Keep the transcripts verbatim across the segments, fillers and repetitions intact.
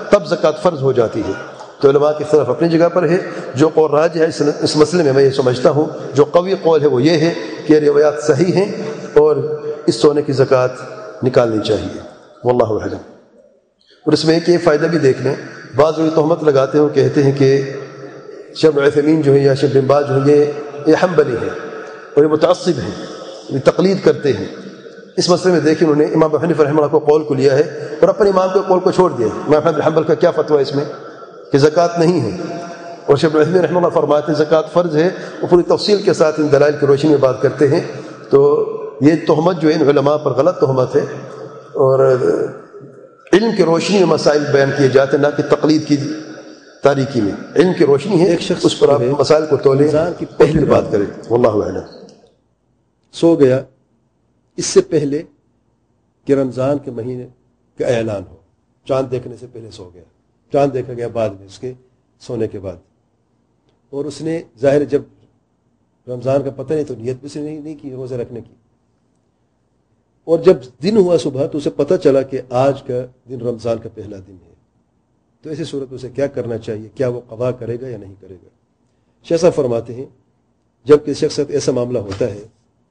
تب زکوٰۃ فرض ہو جاتی ہے۔ تو علماء کی اختلاف اپنی جگہ پر ہے۔ جو قول راجح ہے اس اس مسئلے میں میں یہ سمجھتا ہوں، جو قوی قول ہے وہ یہ ہے کہ روایات صحیح ہیں اور اس سونے کی زکوٰۃ نکالنی چاہیے، واللہ اعلم۔ اور اس میں ایک یہ فائدہ بھی دیکھ لیں، بعض لوگ تہمت لگاتے ہیں، کہتے ہیں کہ شیخ عثیمین جو ہے یا شیخ بن باز جو ہے یہ یہ حنبلی ہے اور یہ متعصب ہیں، یہ تقلید کرتے ہیں۔ اس مسئلے میں دیکھیں انہوں نے امام ابو حنیفہ رحمہ اللہ کو قول کو لیا ہے اور اپنے امام کے قول کو چھوڑ دیا ہے۔ امام احمد بن حنبل کا کیا فتویٰ ہے اس میں کہ زکوٰۃ نہیں ہے، اور شیخ عثیمین رحمہ اللہ فرماتے ہیں زکوٰۃ فرض ہے، وہ پوری تفصیل کے ساتھ ان دلائل کی روشنی میں بات کرتے ہیں۔ تو یہ تہمت جو ہے ان علماء پر غلط تہمت ہے، اور علم کی روشنی میں مسائل بیان کیے جاتے ہیں، نہ کہ تقلید کی تاریکی میں۔ علم کی روشنی ہے، ایک شخص اس پر آپ مسائل کو تولیں کی پہلی بات کریں، واللہ اعلم۔ سو گیا اس سے پہلے کہ رمضان کے مہینے کا اعلان ہو، چاند دیکھنے سے پہلے سو گیا، چاند دیکھا گیا بعد میں اس کے سونے کے بعد، اور اس نے ظاہر جب رمضان کا پتہ نہیں تو نیت بھی سے نہیں, نہیں کی روزہ رکھنے کی، اور جب دن ہوا صبح تو اسے پتہ چلا کہ آج کا دن رمضان کا پہلا دن ہے، تو ایسی صورت میں اسے کیا کرنا چاہیے؟ کیا وہ قضا کرے گا یا نہیں کرے گا؟ شیخ صاحب فرماتے ہیں جب کسی شخص سے ایسا معاملہ ہوتا ہے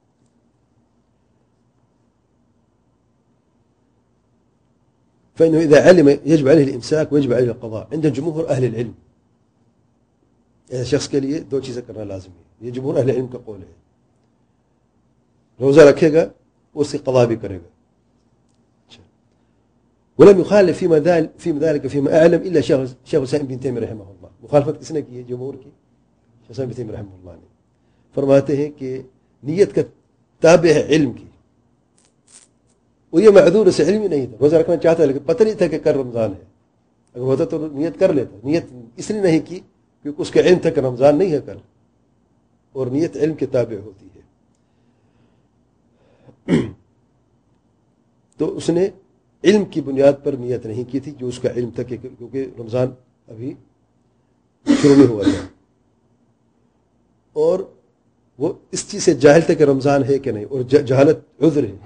فإنه إذا علم يجب عليه الإمساك ويجب عليه القضاء عند جمهور أهل العلم۔ ایسے شخص کے لیے دو چیزیں کرنا لازمی ہے، یہ جمہور اہل علم کا قول ہے، روزہ رکھے گا اس کی قضا بھی کرے گا۔ ولم يخالف فيما ذلك فيما ذلك فيما أعلم إلا شيخ شيخ الإسلام ابن تیمیہ رحمہ اللہ۔ مخالفت کس نے کی ہے؟ جمہور کی، شیخ الإسلام ابن تیمیہ رحمہ اللہ نے۔ فرماتے ہیں کہ نیت کا تابع ہے علم کی، وہ یہ معذور سے علم ہی نہیں تھا، روزہ رکھنا چاہتا ہے لیکن پتہ نہیں تھا کہ کل رمضان ہے، اگر ہوتا تو نیت کر لیتا، نیت اس لیے نہیں کی کیونکہ اس کا علم تھا کہ رمضان نہیں ہے کل، اور نیت علم کے تابع ہوتی ہے۔ تو اس نے علم کی بنیاد پر نیت نہیں کی تھی، جو اس کا علم تھا کہ کیونکہ رمضان ابھی شروع نہیں ہوا تھا، اور وہ اس چیز سے جاہل تھا کہ رمضان ہے کہ نہیں، اور جہالت عذر ہے۔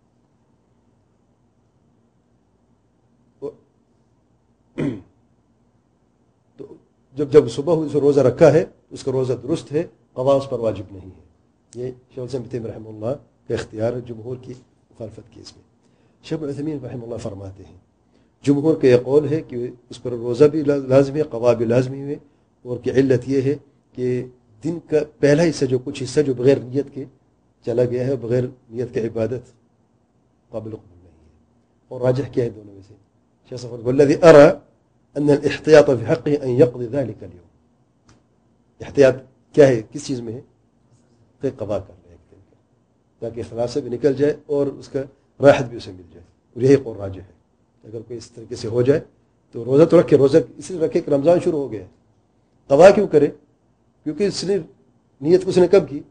تو جب جب صبح ہوئی روزہ رکھا ہے اس کا روزہ درست ہے، قضا اس پر واجب نہیں ہے۔ یہ شیخ الاسلام ابن تیمیہ رحمہ اللہ کا اختیار ہے، جمہور کی مخالفت کی اس میں۔ شیخ عثیمین رحمہ اللہ فرماتے ہیں جمہور کا یہ قول ہے کہ اس پر روزہ بھی لازمی ہے، قضا بھی لازمی ہے، اور کہ علت یہ ہے کہ دن کا پہلا حصہ جو کچھ حصہ جو بغیر نیت کے چلا گیا ہے، بغیر نیت کے عبادت قابل قبول نہیں ہے۔ اور راجح کیا ہے دونوں میں سے؟ شیخ صاحب والذی ارى ان الاحتیاط فی حقه ان یقضی ذلك اليوم، احتیاط کیا ہے، کس چیز میں ہے؟ کہ قضا کر لے ایک دن کا، تاکہ اخلاص سے بھی نکل جائے اور اس کا راحت بھی اسے مل جائے، اور یہی قول راجح ہے۔ اگر کوئی اس طریقے سے ہو جائے تو روزہ تو رکھے، روزہ اس لیے رکھے کہ رمضان شروع ہو گیا ہے، قضا کیوں کرے؟ کیونکہ اس نے نیت اس نے کب کی؟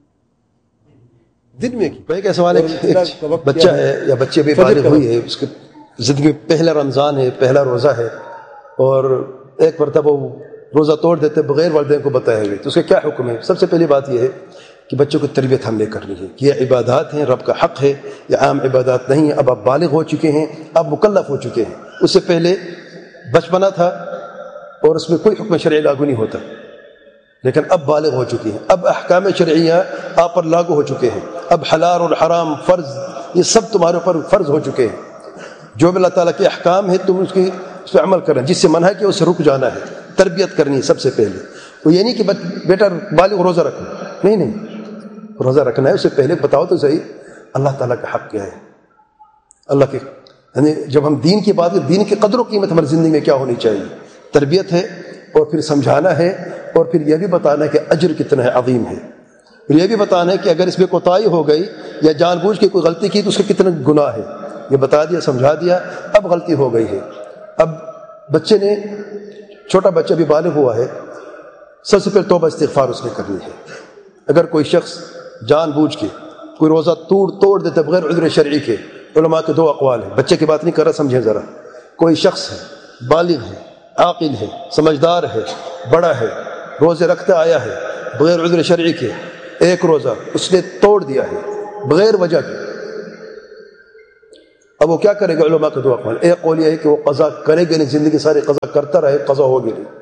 دن میں کی۔ ایک سوال ہے، بچہ ہے یا بچے بھی بالغ ہوئی ہے، اس کے زندگی میں پہلا رمضان ہے، پہلا روزہ ہے، اور ایک مرتبہ وہ روزہ توڑ دیتے بغیر والدین کو بتائے ہوئے، تو اس کا کیا حکم ہے؟ سب سے پہلی بات یہ ہے کہ بچوں کی تربیت ہم نے کرنی ہے کہ یہ عبادات ہیں، رب کا حق ہے، یہ عام عبادات نہیں ہیں۔ اب آپ بالغ ہو چکے ہیں، اب مکلف ہو چکے ہیں، اس سے پہلے بچپنا تھا اور اس میں کوئی حکم شرعی لاگو نہیں ہوتا، لیکن اب بالغ ہو چکے ہیں، اب احکام شرعیہ آپ پر لاگو ہو چکے ہیں، اب حلال اور حرام فرض یہ سب تمہارے اوپر فرض ہو چکے ہیں۔ جو بھی اللہ تعالیٰ کے احکام ہے تم اس کی اس پہ عمل کرنا، جس سے منع ہے کہ اسے رک جانا ہے، تربیت کرنی ہے سب سے پہلے۔ وہ یہ نہیں کہ بیٹا بالغ روزہ رکھو، نہیں نہیں، روزہ رکھنا ہے، اس سے پہلے بتاؤ تو صحیح اللہ تعالیٰ کا حق کیا ہے، اللہ کے یعنی جب ہم دین کی بات کریں، دین کی قدر و قیمت ہماری زندگی میں کیا ہونی چاہیے، تربیت ہے، اور پھر سمجھانا ہے، اور پھر یہ بھی بتانا ہے کہ اجر کتنا ہے، عظیم ہے، پھر یہ بھی بتانا ہے کہ اگر اس میں کوتاہی ہو گئی یا جان بوجھ کے کوئی غلطی کی تو اس کا کتنا گناہ ہے، یہ بتا دیا، سمجھا دیا۔ اب غلطی ہو گئی ہے، اب بچے نے چھوٹا بچہ بھی بالغ ہوا ہے، سب سے پہلے توبہ استغفار اس نے کرنی ہے۔ اگر کوئی شخص جان بوجھ کے کوئی روزہ توڑ توڑ دیتا بغیر عذر شرعی کے، علماء کے دو اقوال ہیں، بچے کی بات نہیں کر رہا، سمجھیں ذرا، کوئی شخص ہے بالغ ہے، عاقل ہے، سمجھدار ہے، بڑا ہے، روزے رکھتا آیا ہے بغیر عذر شرعی کے، ایک روزہ اس نے توڑ دیا ہے بغیر وجہ کے، اب وہ کیا کرے گا؟ علماء کا دو اقوال. ایک قول یہ ہے کہ وہ قضا کرے گا نہیں، زندگی ساری قضا کرتا رہے، قضا ہوگی نہیں،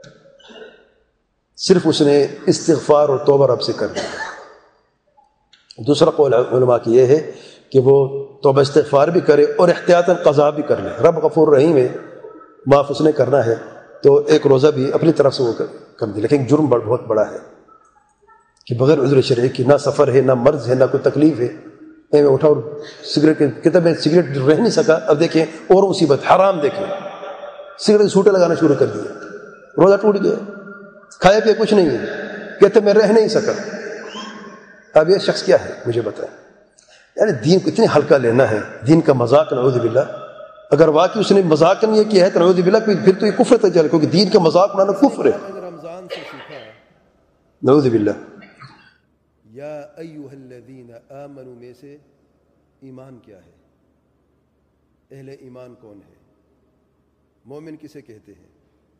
صرف اس نے استغفار اور توبہ رب سے کر دیا. دوسرا قول علماء کی یہ ہے کہ وہ توبہ استغفار بھی کرے اور احتیاطاً قضا بھی کر لے. رب غفور رحیم ہے، معاف اس نے کرنا ہے، تو ایک روزہ بھی اپنی طرف سے وہ کر دے. لیکن جرم بہت بڑا ہے کہ بغیر عذر شرعی کی، نہ سفر ہے، نہ مرض ہے، نہ کوئی تکلیف ہے، میں اٹھا اور سگریٹ کتاب میں سگریٹ رہ نہیں سکا. اب دیکھیں اور مصیبت، حرام دیکھیں، سگریٹ سوٹے لگانا شروع کر دیا، روزہ ٹوٹ گیا، کھایا پیا کچھ نہیں ہے، کہتے میں رہ نہیں سکا. اب یہ شخص کیا ہے مجھے بتائیں؟ یعنی دین کو اتنے ہلکا لینا ہے، دین کا مذاق، نعوذ باللہ. اگر واقعی اس نے مذاق نہیں کیا ہے تو نعوذ باللہ پھر تو یہ کفر تک چلے، کیونکہ دین کا مذاق اڑانا کفر ہے. رمضان سے سیکھا نعوذ باللہ. یا ایھا الذین آمنوا میں سے ایمان کیا ہے؟ اہل ایمان کون ہے؟ مومن کسے کہتے ہیں؟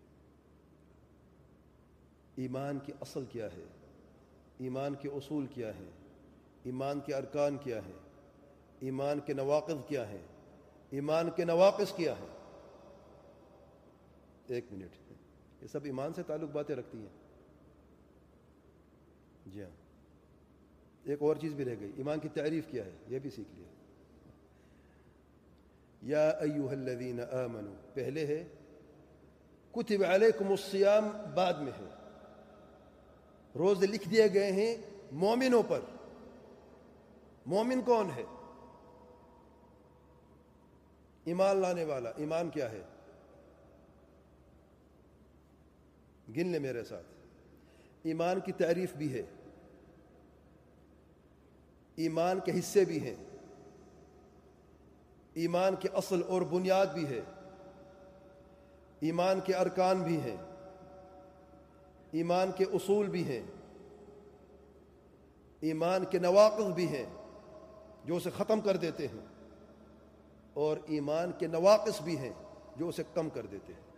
ایمان کی اصل کیا ہے؟ ایمان کے اصول کیا ہیں؟ ایمان کے ارکان کیا ہیں؟ ایمان کے نواقض کیا ہیں؟ ایمان کے نواقص کیا ہیں؟ ایک منٹ، یہ سب ایمان سے تعلق باتیں رکھتی ہیں. جی ہاں، ایک اور چیز بھی رہ گئی، ایمان کی تعریف کیا ہے، یہ بھی سیکھ لیا. یا ایھا الذین آمنوا پہلے ہے، کتب علیکم الصیام بعد میں ہے. روزے لکھ دیے گئے ہیں مومنوں پر. مومن کون ہے؟ ایمان لانے والا. ایمان کیا ہے؟ گن لے میرے ساتھ. ایمان کی تعریف بھی ہے، ایمان کے حصے بھی ہیں، ایمان کے اصل اور بنیاد بھی ہے، ایمان کے ارکان بھی ہیں، ایمان کے اصول بھی ہیں، ایمان کے نواقض بھی ہیں جو اسے ختم کر دیتے ہیں، اور ایمان کے نواقص بھی ہیں جو اسے کم کر دیتے ہیں.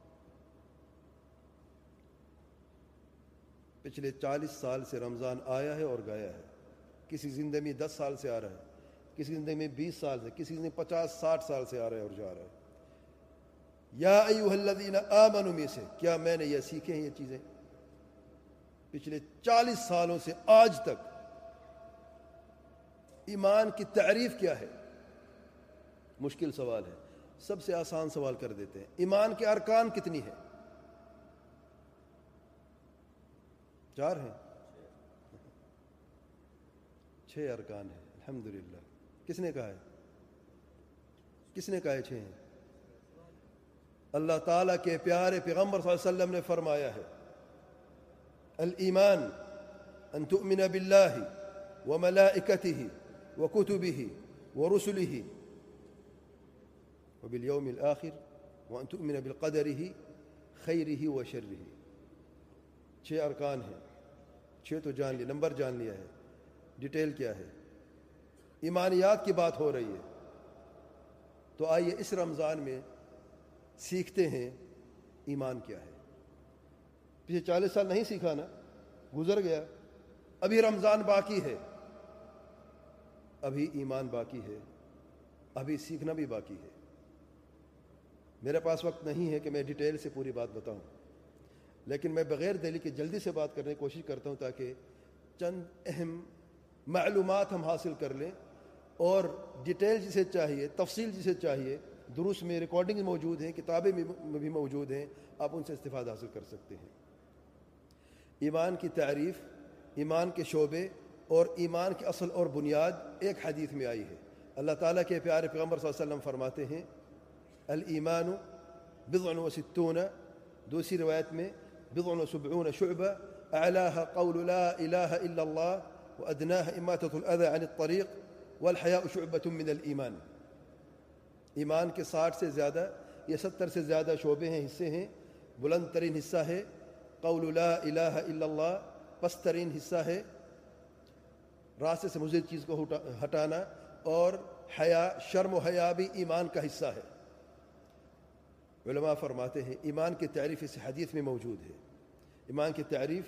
پچھلے چالیس سال سے رمضان آیا ہے اور گیا ہے. کسی زندگی میں دس سال سے آ رہا ہے، کسی زندگی میں بیس سال سے، کسی زندگی میں پچاس ساٹھ سال سے آ رہا ہے اور جا رہا ہے. یا ایھا الذین آمنوا میں سے کیا میں نے یہ سیکھے ہیں یہ چیزیں پچھلے چالیس سالوں سے آج تک؟ ایمان کی تعریف کیا ہے؟ مشکل سوال ہے، سب سے آسان سوال کر دیتے ہیں. ایمان کے ارکان کتنی ہیں؟ چار ہیں، چھ ارکان ہیں. الحمدللہ. کس نے کہا ہے؟ کس نے کہا ہے چھ ہیں؟ اللہ تعالیٰ کے پیارے پیغمبر صلی اللہ علیہ وسلم نے فرمایا ہے، الایمان ان تؤمن باللہ وملائکتہ وکتبہ ورسلہ وبالیوم الآخر وان تؤمن بقدرہ خیرہ وشرہ. چھ ارکان ہیں، چھ تو جان لی، نمبر جان لیا ہے. ڈیٹیل کیا ہے؟ ایمانیات کی بات ہو رہی ہے. تو آئیے اس رمضان میں سیکھتے ہیں ایمان کیا ہے. پچھلے چالیس سال نہیں سیکھا نا، گزر گیا. ابھی رمضان باقی ہے، ابھی ایمان باقی ہے، ابھی سیکھنا بھی باقی ہے. میرے پاس وقت نہیں ہے کہ میں ڈیٹیل سے پوری بات بتاؤں، لیکن میں بغیر دلیل کے جلدی سے بات کرنے کی کوشش کرتا ہوں تاکہ چند اہم معلومات ہم حاصل کر لیں، اور ڈیٹیل جسے چاہیے، تفصیل جسے چاہیے، دروس میں ریکارڈنگ موجود ہیں، کتابیں بھی موجود ہیں، آپ ان سے استفادہ حاصل کر سکتے ہیں. ایمان کی تعریف، ایمان کے شعبے اور ایمان کے اصل اور بنیاد ایک حدیث میں آئی ہے. اللہ تعالیٰ کے پیارے پیغمبر صلی اللہ علیہ وسلم فرماتے ہیں، الایمان بضع و ستون، دوسری روایت میں بضع و سبعون شعبہ، اعلاها قول لا الہ الا اللہ وادناها اماتۃ الاذى عن الطریق والحیاء شعبۃ من الایمان. ایمان کے ساٹھ سے زیادہ یا ستر سے زیادہ شعبے ہیں، حصے ہیں. بلند ترین حصہ ہے قول لا الہ الا اللہ، پست ترین حصہ ہے راستے سے مضر چیز کو ہٹانا، اور حیا، شرم و حیا بھی ایمان کا حصہ ہے. علماء فرماتے ہیں ایمان کی تعریف اس حدیث میں موجود ہے. ایمان کی تعریف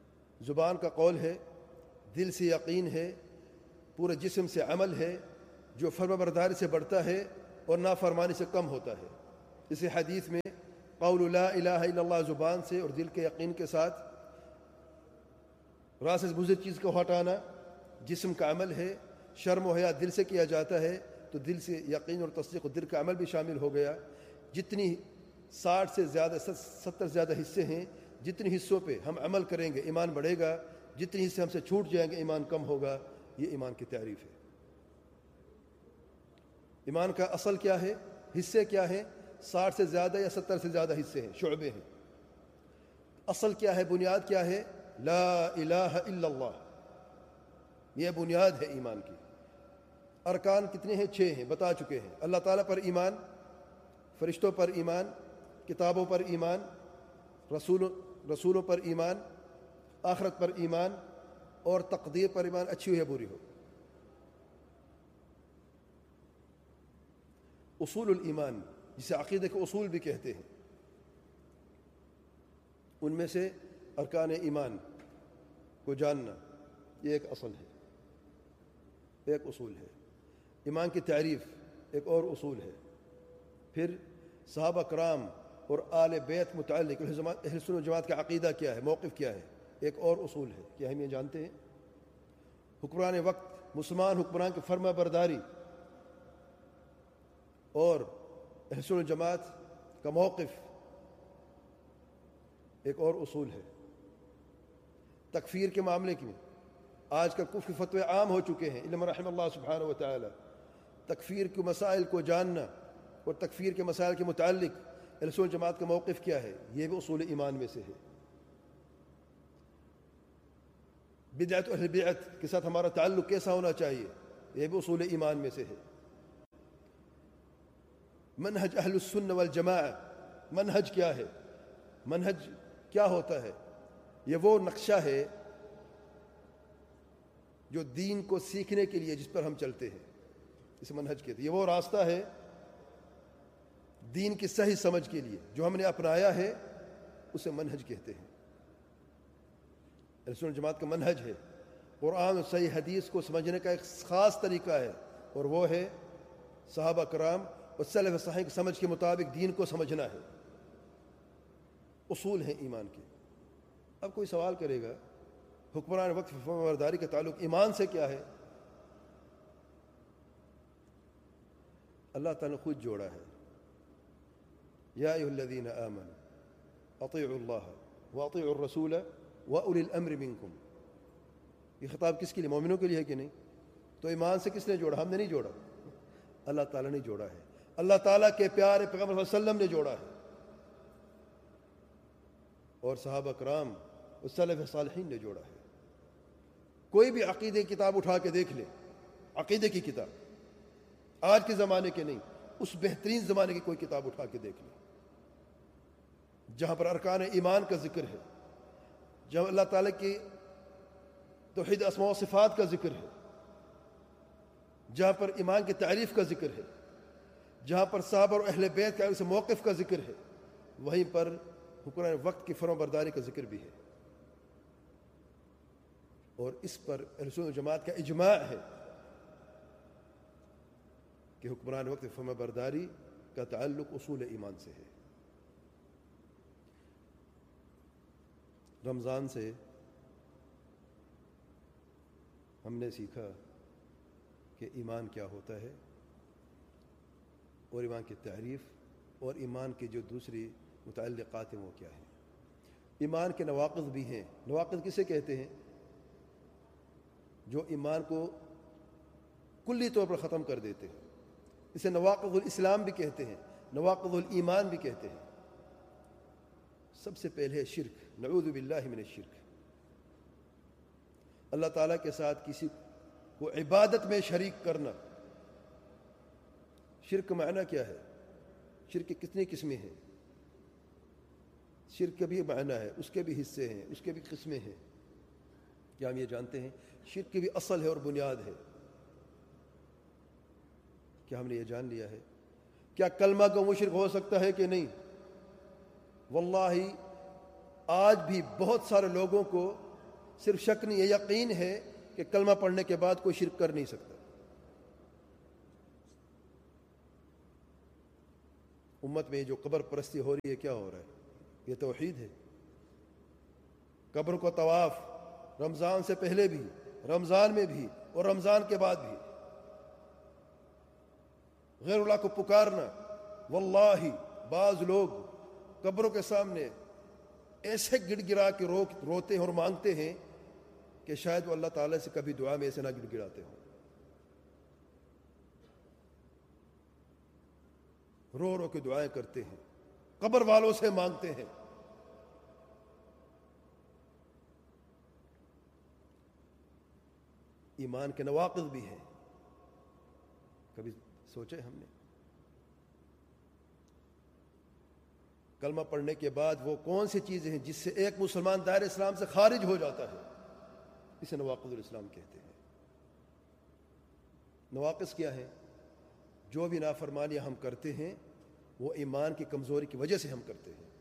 زبان کا قول ہے، دل سے یقین ہے، پورے جسم سے عمل ہے، جو فرما برداری سے بڑھتا ہے اور نافرمانی سے کم ہوتا ہے۔ اسی حدیث میں قول لا الہ الا اللہ زبان سے اور دل کے یقین کے ساتھ راہ سے مضر چیز کو ہٹانا جسم کا عمل ہے، شرم و حیا دل سے کیا جاتا ہے تو دل سے یقین اور تصدیق اور دل کا عمل بھی شامل ہو گیا۔ جتنی ساٹھ سے زیادہ ستر زیادہ حصے ہیں، جتنی حصوں پہ ہم عمل کریں گے ایمان بڑھے گا، جتنی حصے ہم سے چھوٹ جائیں گے ایمان کم ہوگا۔ یہ ایمان کی تعریف ہے۔ ایمان کا اصل کیا ہے، حصے کیا ہیں؟ ساٹھ سے زیادہ یا ستر سے زیادہ حصے ہیں، شعبے ہیں۔ اصل کیا ہے، بنیاد کیا ہے؟ لا الہ الا اللہ، یہ بنیاد ہے ایمان کی۔ ارکان کتنے ہیں؟ چھ ہیں، بتا چکے ہیں۔ اللہ تعالیٰ پر ایمان، فرشتوں پر ایمان، کتابوں پر ایمان، رسول رسولوں پر ایمان، آخرت پر ایمان اور تقدیر پر ایمان، اچھی ہو یا بری ہو۔ اصول الایمان جسے عقیدے کے اصول بھی کہتے ہیں، ان میں سے ارکان ایمان کو جاننا یہ ایک اصل ہے، ایک اصول ہے۔ ایمان کی تعریف ایک اور اصول ہے۔ پھر صحابہ کرام اور آل بیت متعلق اہل سنت و جماعت کا عقیدہ کیا ہے، موقف کیا ہے، ایک اور اصول ہے۔ کیا ہم یہ جانتے ہیں؟ حکمران وقت، مسلمان حکمران کی فرما برداری اور اہل سنت و جماعت کا موقف ایک اور اصول ہے۔ تکفیر کے معاملے میں آج کل کفر کے فتوے عام ہو چکے ہیں، الا من رحم اللہ سبحانہ و تعالی۔ تکفیر کے مسائل کو جاننا اور تکفیر کے مسائل کے متعلق اہل سنت جماعت کا موقف کیا ہے، یہ بھی اصول ایمان میں سے ہے۔ بدعت و اہل بدعت کے ساتھ ہمارا تعلق کیسا ہونا چاہیے، یہ بھی اصول ایمان میں سے ہے۔ منہج اہل السنہ والجماعہ، منہج کیا ہے، منہج کیا ہوتا ہے؟ یہ وہ نقشہ ہے جو دین کو سیکھنے کے لیے جس پر ہم چلتے ہیں، اس منہج کہتے ہیں۔ یہ وہ راستہ ہے دین کی صحیح سمجھ کے لیے جو ہم نے اپنایا ہے، اسے منہج کہتے ہیں۔ اہل سنت جماعت کا منہج ہے، قرآن اور صحیح حدیث کو سمجھنے کا ایک خاص طریقہ ہے، اور وہ ہے صحابہ کرام اور سلف صالح کی سمجھ کے مطابق دین کو سمجھنا ہے۔ اصول ہیں ایمان کے۔ اب کوئی سوال کرے گا حکمران وقت فرما برداری کا تعلق ایمان سے کیا ہے؟ اللہ تعالیٰ نے خود جوڑا ہے، یا ایھا الذین آمنوا اطیعوا اللہ واطیعوا الرسول واولی الامر منکم۔ یہ خطاب کس کے لیے؟ مومنوں کے لیے ہے کہ نہیں؟ تو ایمان سے کس نے جوڑا؟ ہم نے نہیں جوڑا، اللہ تعالیٰ نے جوڑا ہے۔ اللہ تعالیٰ کے پیارے پیغمبر صلی اللہ علیہ وسلم نے جوڑا ہے، اور صحابہ کرام اور سلف صالحین نے جوڑا ہے۔ کوئی بھی عقیدے کی کتاب اٹھا کے دیکھ لے، عقیدے کی کتاب، آج کے زمانے کے نہیں، اس بہترین زمانے کی کوئی کتاب اٹھا کے دیکھ لے جہاں پر ارکان ایمان کا ذکر ہے، جہاں اللہ تعالیٰ کی توحید اسماء و صفات کا ذکر ہے، جہاں پر ایمان کی تعریف کا ذکر ہے، جہاں پر صحابہ اور اہل بیت کا اس موقف کا ذکر ہے، وہیں پر حکمران وقت کی فرما برداری کا ذکر بھی ہے، اور اس پر اہل سنت جماعت کا اجماع ہے کہ حکمران وقت کی فرما برداری کا تعلق اصول ایمان سے ہے۔ رمضان سے ہم نے سیکھا کہ ایمان کیا ہوتا ہے، اور ایمان کی تعریف اور ایمان کے جو دوسری متعلقات ہیں وہ کیا ہیں۔ ایمان کے نواقض بھی ہیں۔ نواقض کسے کہتے ہیں؟ جو ایمان کو کلی طور پر ختم کر دیتے ہیں، اسے نواقض الاسلام بھی کہتے ہیں، نواقض الایمان بھی کہتے ہیں۔ سب سے پہلے شرک، نعوذ باللہ من الشرک، اللہ تعالیٰ کے ساتھ کسی کو عبادت میں شریک کرنا۔ شرک کا معنی کیا ہے؟ شرک کی کتنی قسمیں ہیں؟ شرک کا بھی معنی ہے، اس کے بھی حصے ہیں، اس کے بھی قسمیں ہیں۔ کیا ہم یہ جانتے ہیں؟ شرک کی بھی اصل ہے اور بنیاد ہے۔ کیا ہم نے یہ جان لیا ہے؟ کیا کلمہ کا مشرک ہو سکتا ہے کہ نہیں؟ واللہ آج بھی بہت سارے لوگوں کو صرف شک نہیں، یہ یقین ہے کہ کلمہ پڑھنے کے بعد کوئی شرک کر نہیں سکتا۔ امت میں جو قبر پرستی ہو رہی ہے کیا ہو رہا ہے؟ یہ توحید ہے۔ قبر کو طواف رمضان سے پہلے بھی، رمضان میں بھی اور رمضان کے بعد بھی، غیر اللہ کو پکارنا۔ واللہ بعض لوگ قبروں کے سامنے ایسے گڑ گڑا کے رو روتے ہیں اور مانگتے ہیں کہ شاید وہ اللہ تعالیٰ سے کبھی دعا میں ایسے نہ گڑ گڑاتے ہوں، رو رو کے دعائیں کرتے ہیں، قبر والوں سے مانگتے ہیں۔ ایمان کے نواقض بھی ہیں، کبھی سوچے ہم نے؟ کلمہ پڑھنے کے بعد وہ کون سی چیزیں ہیں جس سے ایک مسلمان دائرہ اسلام سے خارج ہو جاتا ہے؟ اسے نواقض الاسلام کہتے ہیں۔ نواقض کیا ہے؟ جو بھی نافرمانیاں ہم کرتے ہیں وہ ایمان کی کمزوری کی وجہ سے ہم کرتے ہیں۔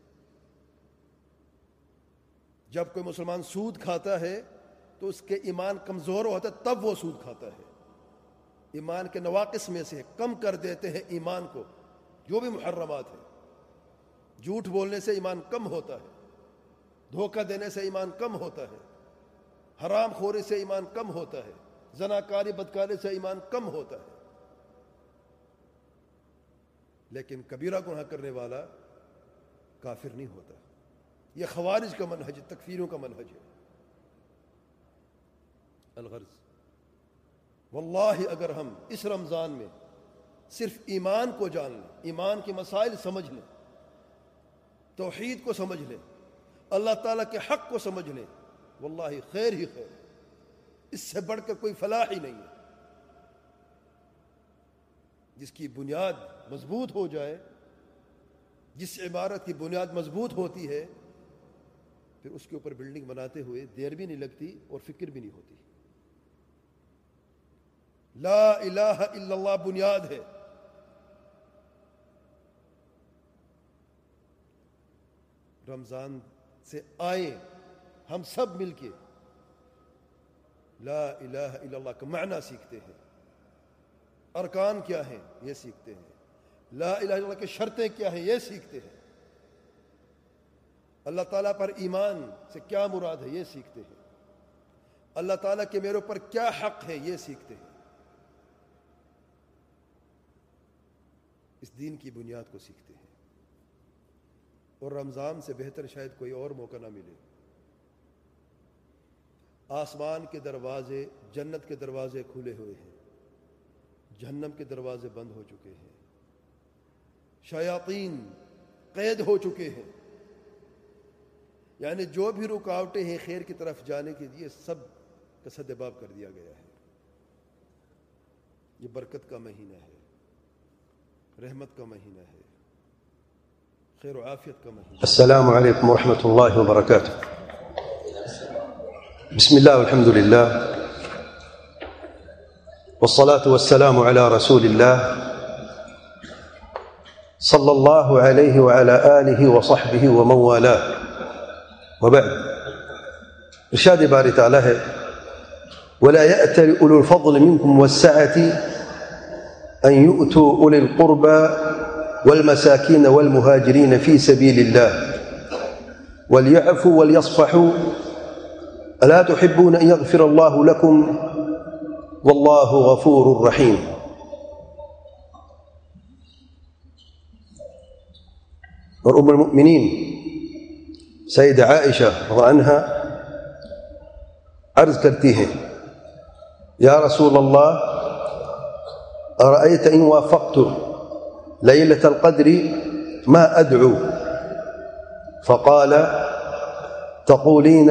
جب کوئی مسلمان سود کھاتا ہے تو اس کے ایمان کمزور ہوتا ہے، تب وہ سود کھاتا ہے۔ ایمان کے نواقص میں سے کم کر دیتے ہیں ایمان کو، جو بھی محرمات ہیں۔ جھوٹ بولنے سے ایمان کم ہوتا ہے، دھوکہ دینے سے ایمان کم ہوتا ہے، حرام خوری سے ایمان کم ہوتا ہے، زناکاری بدکاری سے ایمان کم ہوتا ہے۔ لیکن کبیرہ گناہ کرنے والا کافر نہیں ہوتا۔ یہ خوارج کا منہج، تکفیروں کا منہج ہے۔ الغرض واللہ اگر ہم اس رمضان میں صرف ایمان کو جان لیں، ایمان کے مسائل سمجھ لیں، توحید کو سمجھ لیں، اللہ تعالیٰ کے حق کو سمجھ لیں، واللہ خیر ہی خیر ہے۔ اس سے بڑھ کر کوئی فلاح ہی نہیں ہے۔ جس کی بنیاد مضبوط ہو جائے، جس عبارت کی بنیاد مضبوط ہوتی ہے، پھر اس کے اوپر بلڈنگ بناتے ہوئے دیر بھی نہیں لگتی اور فکر بھی نہیں ہوتی۔ لا الہ الا اللہ بنیاد ہے۔ رمضان سے آئیں ہم سب مل کے لا الہ الا اللہ کا معنی سیکھتے ہیں، ارکان کیا ہیں یہ سیکھتے ہیں، لا الہ الا اللہ کی شرطیں کیا ہیں یہ سیکھتے ہیں، اللہ تعالیٰ پر ایمان سے کیا مراد ہے یہ سیکھتے ہیں، اللہ تعالیٰ کے میرے اوپر کیا حق ہے یہ سیکھتے ہیں۔ اس دین کی بنیاد کو سیکھتے ہیں، اور رمضان سے بہتر شاید کوئی اور موقع نہ ملے۔ آسمان کے دروازے، جنت کے دروازے کھلے ہوئے ہیں، جہنم کے دروازے بند ہو چکے ہیں، شیاطین قید ہو چکے ہیں، یعنی جو بھی رکاوٹیں ہیں خیر کی طرف جانے کے لیے سب کا سدباب کر دیا گیا ہے۔ یہ برکت کا مہینہ ہے، رحمت کا مہینہ ہے، خیر و عافیت کا مہینہ۔ السلام علیکم ورحمۃ اللہ وبرکاتہ۔ بسم اللہ والحمد للہ والصلاة والسلام على رسول الله صلى الله عليه وعلى آله وصحبه ومن والاه، وبعد۔ ارشاد باری تعالی ہے ولا يأتل أولو الفضل منكم والسعة أن يؤتوا أولي القربى والمساكين والمهاجرين في سبيل الله وليعفوا وليصفحوا ألا تحبون أن يغفر الله لكم والله غفور رحيم۔ اور ام المؤمنین سیدہ عائشہ رضی اللہ عنہا عرض کرتی ہیں یا رسول اللہ ارأيت إن وافقت ليلة القدر ما أدعو؟ فقال تقولين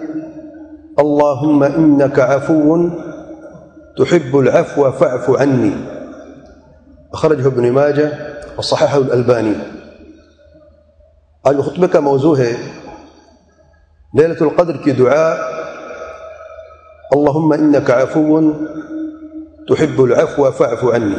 اللهم إنك عفو تحب العفو فاعف عني، اخرجه ابن ماجہ وصححه الألبانی۔ آج خطبے کا موضوع ہے لیلۃ القدر کی دعا، اللهم إنك عفو تحب العفو فاعف عني۔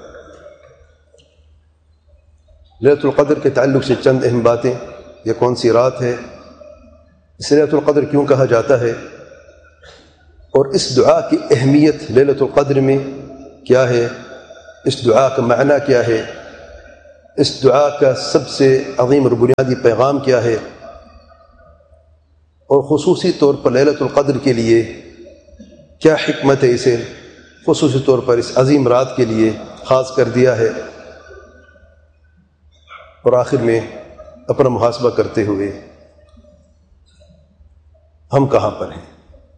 لیلۃ القدر کے تعلق سے چند اہم باتیں، یہ کون سی رات ہے، اس لیلۃ القدر کیوں کہا جاتا ہے، اور اس دعا کی اہمیت لیلۃ القدر میں کیا ہے، اس دعا کا معنی کیا ہے، اس دعا کا سب سے عظیم اور بنیادی پیغام کیا ہے، اور خصوصی طور پر لیلۃ القدر کے لیے کیا حکمت ہے اسے خصوصی طور پر اس عظیم رات کے لیے خاص کر دیا ہے، اور آخر میں اپنا محاسبہ کرتے ہوئے ہم کہاں پر ہیں۔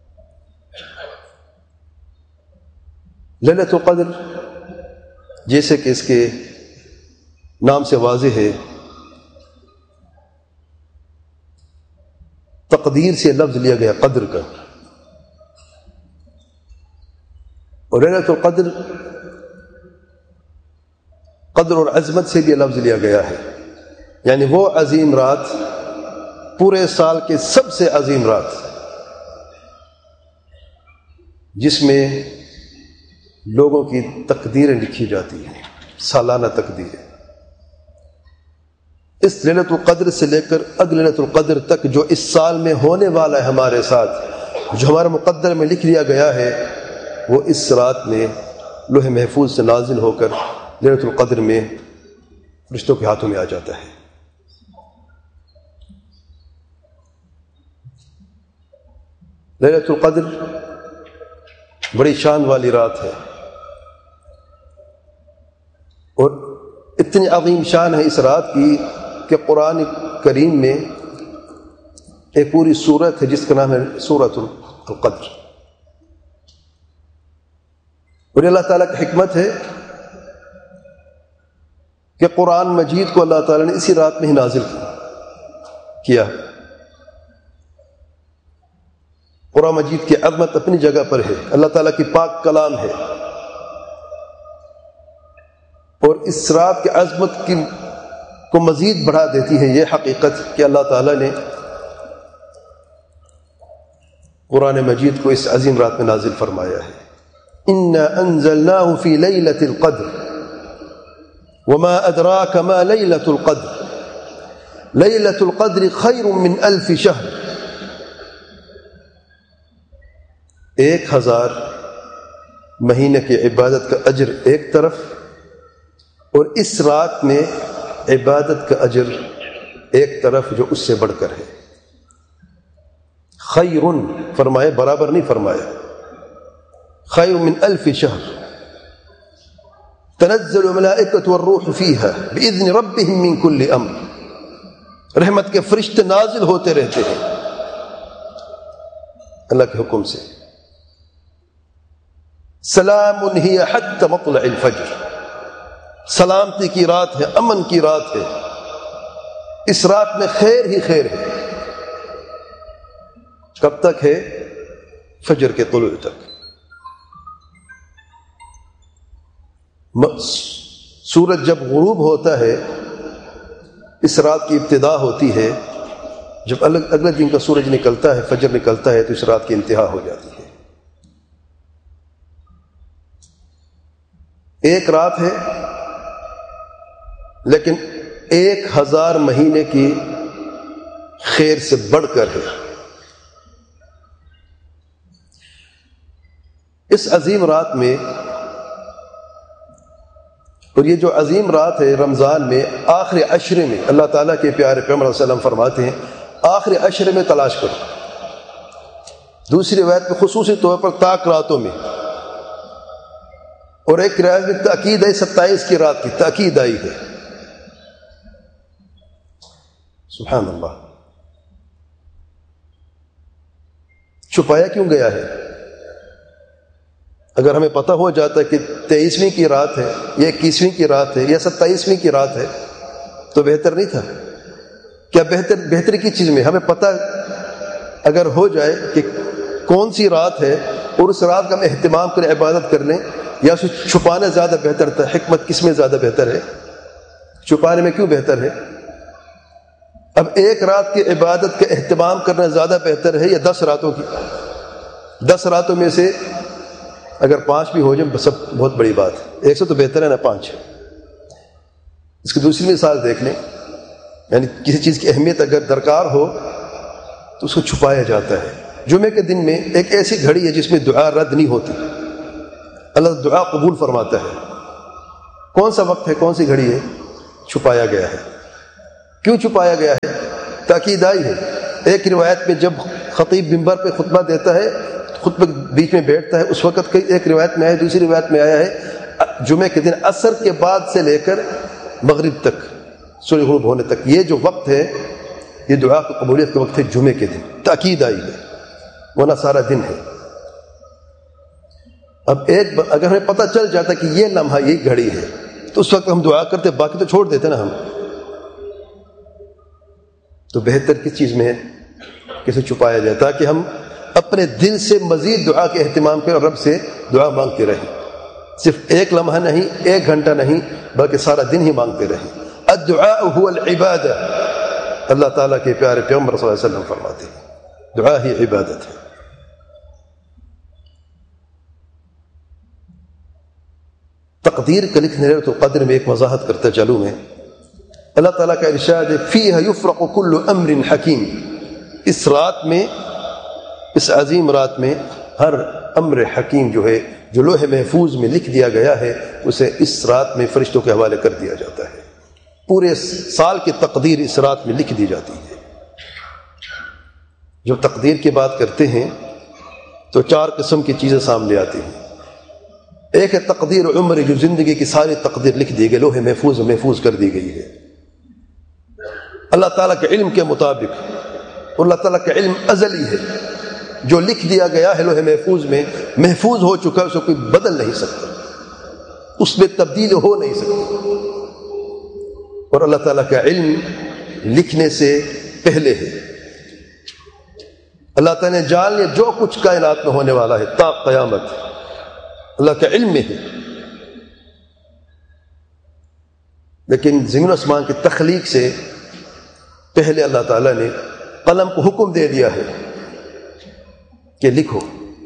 لیلۃ القدر جیسے کہ اس کے نام سے واضح ہے، تقدیر سے لفظ لیا گیا قدر کا، اور لیلۃ القدر قدر اور عظمت سے بھی لفظ لیا گیا ہے، یعنی وہ عظیم رات، پورے سال کے سب سے عظیم رات، جس میں لوگوں کی تقدیریں لکھی جاتی ہیں، سالانہ تقدیریں۔ اس لیلۃ القدر سے لے کر اگلے لیلۃ القدر تک جو اس سال میں ہونے والا ہے ہمارے ساتھ، جو ہمارے مقدر میں لکھ لیا گیا ہے، وہ اس رات میں لوح محفوظ سے نازل ہو کر لیلۃ القدر میں فرشتوں کے ہاتھوں میں آ جاتا ہے۔ لیلۃ القدر بڑی شان والی رات ہے، اور اتنی عظیم شان ہے اس رات کی کہ قرآن کریم میں ایک پوری سورت ہے جس کا نام ہے سورۃ القدر، اور اللہ تعالیٰ کی حکمت ہے کہ قرآن مجید کو اللہ تعالیٰ نے اسی رات میں ہی نازل کیا۔ قرآن مجید کی عظمت اپنی جگہ پر ہے، اللہ تعالیٰ کی پاک کلام ہے، اور اس رات کی عظمت کی کو مزید بڑھا دیتی ہے یہ حقیقت کہ اللہ تعالیٰ نے قرآن مجید کو اس عظیم رات میں نازل فرمایا ہے۔ اِنَّا أَنزَلْنَاهُ فِي لَيْلَةِ الْقَدْرِ وَمَا أَدْرَاكَ مَا لَيْلَةُ الْقَدْرِ لَيْلَةُ الْقَدْرِ خَيْرٌ مِّنْ أَلْفِ شَهْرٍ۔ ایک ہزار مہینے کی عبادت کا اجر ایک طرف، اور اس رات میں عبادت کا اجر ایک طرف جو اس سے بڑھ کر ہے۔ خیرن فرمائے، برابر نہیں فرمایا، خیر من الف شہر تنزل الملائکۃ والروح فیہا باذن ربہم من کل امر۔ رحمت کے فرشتے نازل ہوتے رہتے ہیں اللہ کے حکم سے۔ سلام ہی حتی مطلع الفجر، سلامتی کی رات ہے، امن کی رات ہے، اس رات میں خیر ہی خیر ہے۔ کب تک ہے؟ فجر کے طلوع تک۔ سورج جب غروب ہوتا ہے، اس رات کی ابتدا ہوتی ہے، جب اگلے دن کا سورج نکلتا ہے، فجر نکلتا ہے، تو اس رات کی انتہا ہو جاتی ہے۔ ایک رات ہے لیکن ایک ہزار مہینے کی خیر سے بڑھ کر ہے۔ اس عظیم رات میں، اور یہ جو عظیم رات ہے رمضان میں آخری عشرے میں، اللہ تعالیٰ کے پیارے پیغمبر صلی اللہ علیہ وسلم فرماتے ہیں آخری عشرے میں تلاش کرو، دوسری روایت میں خصوصی طور پر طاق راتوں میں، اور ایک روایت میں تاکید ہے ستائیس کی رات کی تاکید آئی ہے۔ سبحان اللہ، چھپایا کیوں گیا ہے؟ اگر ہمیں پتہ ہو جاتا ہے کہ تیئیسویں کی رات ہے یا اکیسویں کی رات ہے یا ستائیسویں کی رات ہے تو بہتر نہیں تھا کیا؟ بہتر بہتری کی چیز میں ہمیں پتہ اگر ہو جائے کہ کون سی رات ہے اور اس رات کا ہم اہتمام کریں، عبادت کر لیں، یا اسے چھپانا زیادہ بہتر تھا؟ حکمت کس میں زیادہ بہتر ہے؟ چھپانے میں کیوں بہتر ہے؟ اب ایک رات کی عبادت کا اہتمام کرنا زیادہ بہتر ہے یا دس راتوں کی؟ دس راتوں میں سے اگر پانچ بھی ہو جائیں سب بہت بڑی بات ہے، ایک سے تو بہتر ہے نا پانچ۔ اس کی دوسری مثال دیکھ لیں، یعنی کسی چیز کی اہمیت اگر درکار ہو تو اس کو چھپایا جاتا ہے۔ جمعے کے دن میں ایک ایسی گھڑی ہے جس میں دعا رد نہیں ہوتی، اللہ دعا قبول فرماتا ہے۔ کون سا وقت ہے، کون سی گھڑی ہے؟ چھپایا گیا ہے. کیوں چھپایا گیا ہے؟ تاکید آئی ہے. ایک روایت میں جب خطیب منبر پہ خطبہ دیتا ہے، خطبہ بیچ میں بیٹھتا ہے، اس وقت ایک روایت میں آیا، دوسری روایت میں آیا ہے جمعے کے دن عصر کے بعد سے لے کر مغرب تک، سورج غروب ہونے تک، یہ جو وقت ہے یہ دعا کی قبولیت کا وقت ہے جمعے کے دن. تاکید آئی ہے، ورنہ سارا دن ہے. اب ایک اگر ہمیں پتہ چل جاتا کہ یہ لمحہ یہ گھڑی ہے تو اس وقت ہم دعا کرتے، باقی تو چھوڑ دیتے نا ہم. تو بہتر کس چیز میں ہے کسے چھپایا جائے تاکہ ہم اپنے دل سے مزید دعا کے اہتمام کریں اور رب سے دعا مانگتے رہیں. صرف ایک لمحہ نہیں، ایک گھنٹہ نہیں، بلکہ سارا دن ہی مانگتے رہیں. الدعاء هو العبادہ، اللہ تعالیٰ کے پیارے پیغمبر صلی اللہ علیہ وسلم فرماتے ہیں دعا ہی عبادت ہے. تقدیر کا لکھنے رہے تو قدر میں ایک وضاحت کرتا چلوں میں. اللہ تعالیٰ کا ارشاد ہے فیہا یفرق کل امر حکیم. اس رات میں، اس عظیم رات میں ہر امر حکیم جو ہے، جو لوح محفوظ میں لکھ دیا گیا ہے، اسے اس رات میں فرشتوں کے حوالے کر دیا جاتا ہے. پورے سال کی تقدیر اس رات میں لکھ دی جاتی ہے. جب تقدیر کی بات کرتے ہیں تو چار قسم کی چیزیں سامنے آتی ہیں. ایک ہے تقدیر عمر، جو زندگی کی ساری تقدیر لکھ دی گئی، لوح محفوظ محفوظ کر دی گئی ہے اللہ تعالیٰ کے علم کے مطابق. اور اللہ تعالیٰ کا علم ازلی ہے، جو لکھ دیا گیا ہے لوح محفوظ میں محفوظ ہو چکا ہے، اسے کوئی بدل نہیں سکتا، اس میں تبدیل ہو نہیں سکتی. اور اللہ تعالیٰ کا علم لکھنے سے پہلے ہے. اللہ تعالیٰ نے جان لیا جو کچھ کائنات میں ہونے والا ہے تا قیامت، اللہ کا علم میں ہے. لیکن زمین و آسمان کی تخلیق سے پہلے اللہ تعالیٰ نے قلم کو حکم دے دیا ہے کہ لکھو،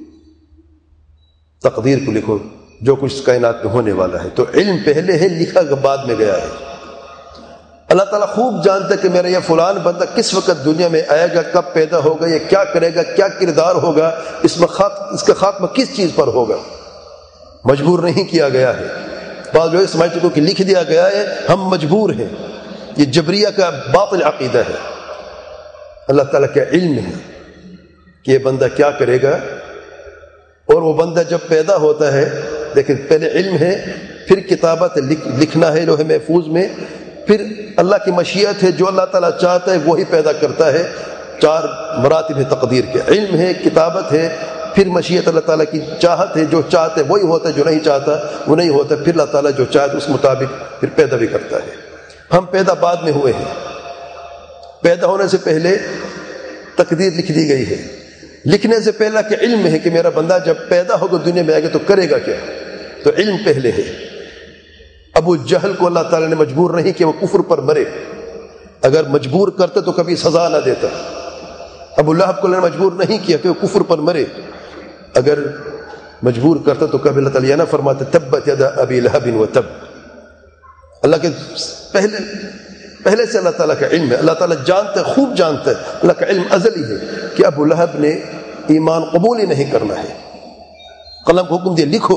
تقدیر کو لکھو، جو کچھ کائنات میں ہونے والا ہے. تو علم پہلے ہے، لکھا بعد میں گیا ہے. اللہ تعالیٰ خوب جانتا ہے کہ میرا یہ فلان بندہ کس وقت دنیا میں آئے گا، کب پیدا ہوگا، یہ کیا کرے گا، کیا کردار ہوگا، اس میں خات اس کا خاتمہ کس چیز پر ہوگا. مجبور نہیں کیا گیا ہے. بعض جو سمجھتے کو کہ لکھ دیا گیا ہے، ہم مجبور ہیں. یہ جبریہ کا باطل عقیدہ ہے. اللہ تعالیٰ کا علم ہے کہ یہ بندہ کیا کرے گا، اور وہ بندہ جب پیدا ہوتا ہے، لیکن پہلے علم ہے، پھر کتابت لکھنا ہے لوح محفوظ میں، پھر اللہ کی مشیت ہے، جو اللہ تعالیٰ چاہتا ہے وہی پیدا کرتا ہے. چار مراتب ہے تقدیر کے، علم ہے، کتابت ہے، پھر مشیت اللہ تعالیٰ کی چاہت ہے، جو چاہتا ہے وہی ہوتا ہے، جو نہیں چاہتا وہ نہیں ہوتا. پھر اللہ تعالیٰ جو چاہتا ہے اس مطابق پھر پیدا بھی کرتا ہے. ہم پیدا بعد میں ہوئے ہیں، پیدا ہونے سے پہلے تقدیر لکھ دی گئی ہے. لکھنے سے پہلا کہ علم ہے کہ میرا بندہ جب پیدا ہوگا دنیا میں آئے گا تو کرے گا کیا، تو علم پہلے ہے. ابو جہل کو اللہ تعالیٰ نے مجبور نہیں کہ وہ کفر پر مرے، اگر مجبور کرتا تو کبھی سزا نہ دیتا. ابو لہب کو اللہ نے مجبور نہیں کیا کہ وہ کفر پر مرے، اگر مجبور کرتا تو کبھی اللہ تعالیٰ نہ فرماتے تبت یدا ابی لہب و تب. اللہ کے پہلے پہلے سے اللہ تعالیٰ کا علم ہے. اللہ تعالیٰ جانتا ہے، خوب جانتا ہے، اللہ کا علم ازلی ہے کہ ابو لہب نے ایمان قبول ہی نہیں کرنا ہے. قلم کو حکم دیا لکھو،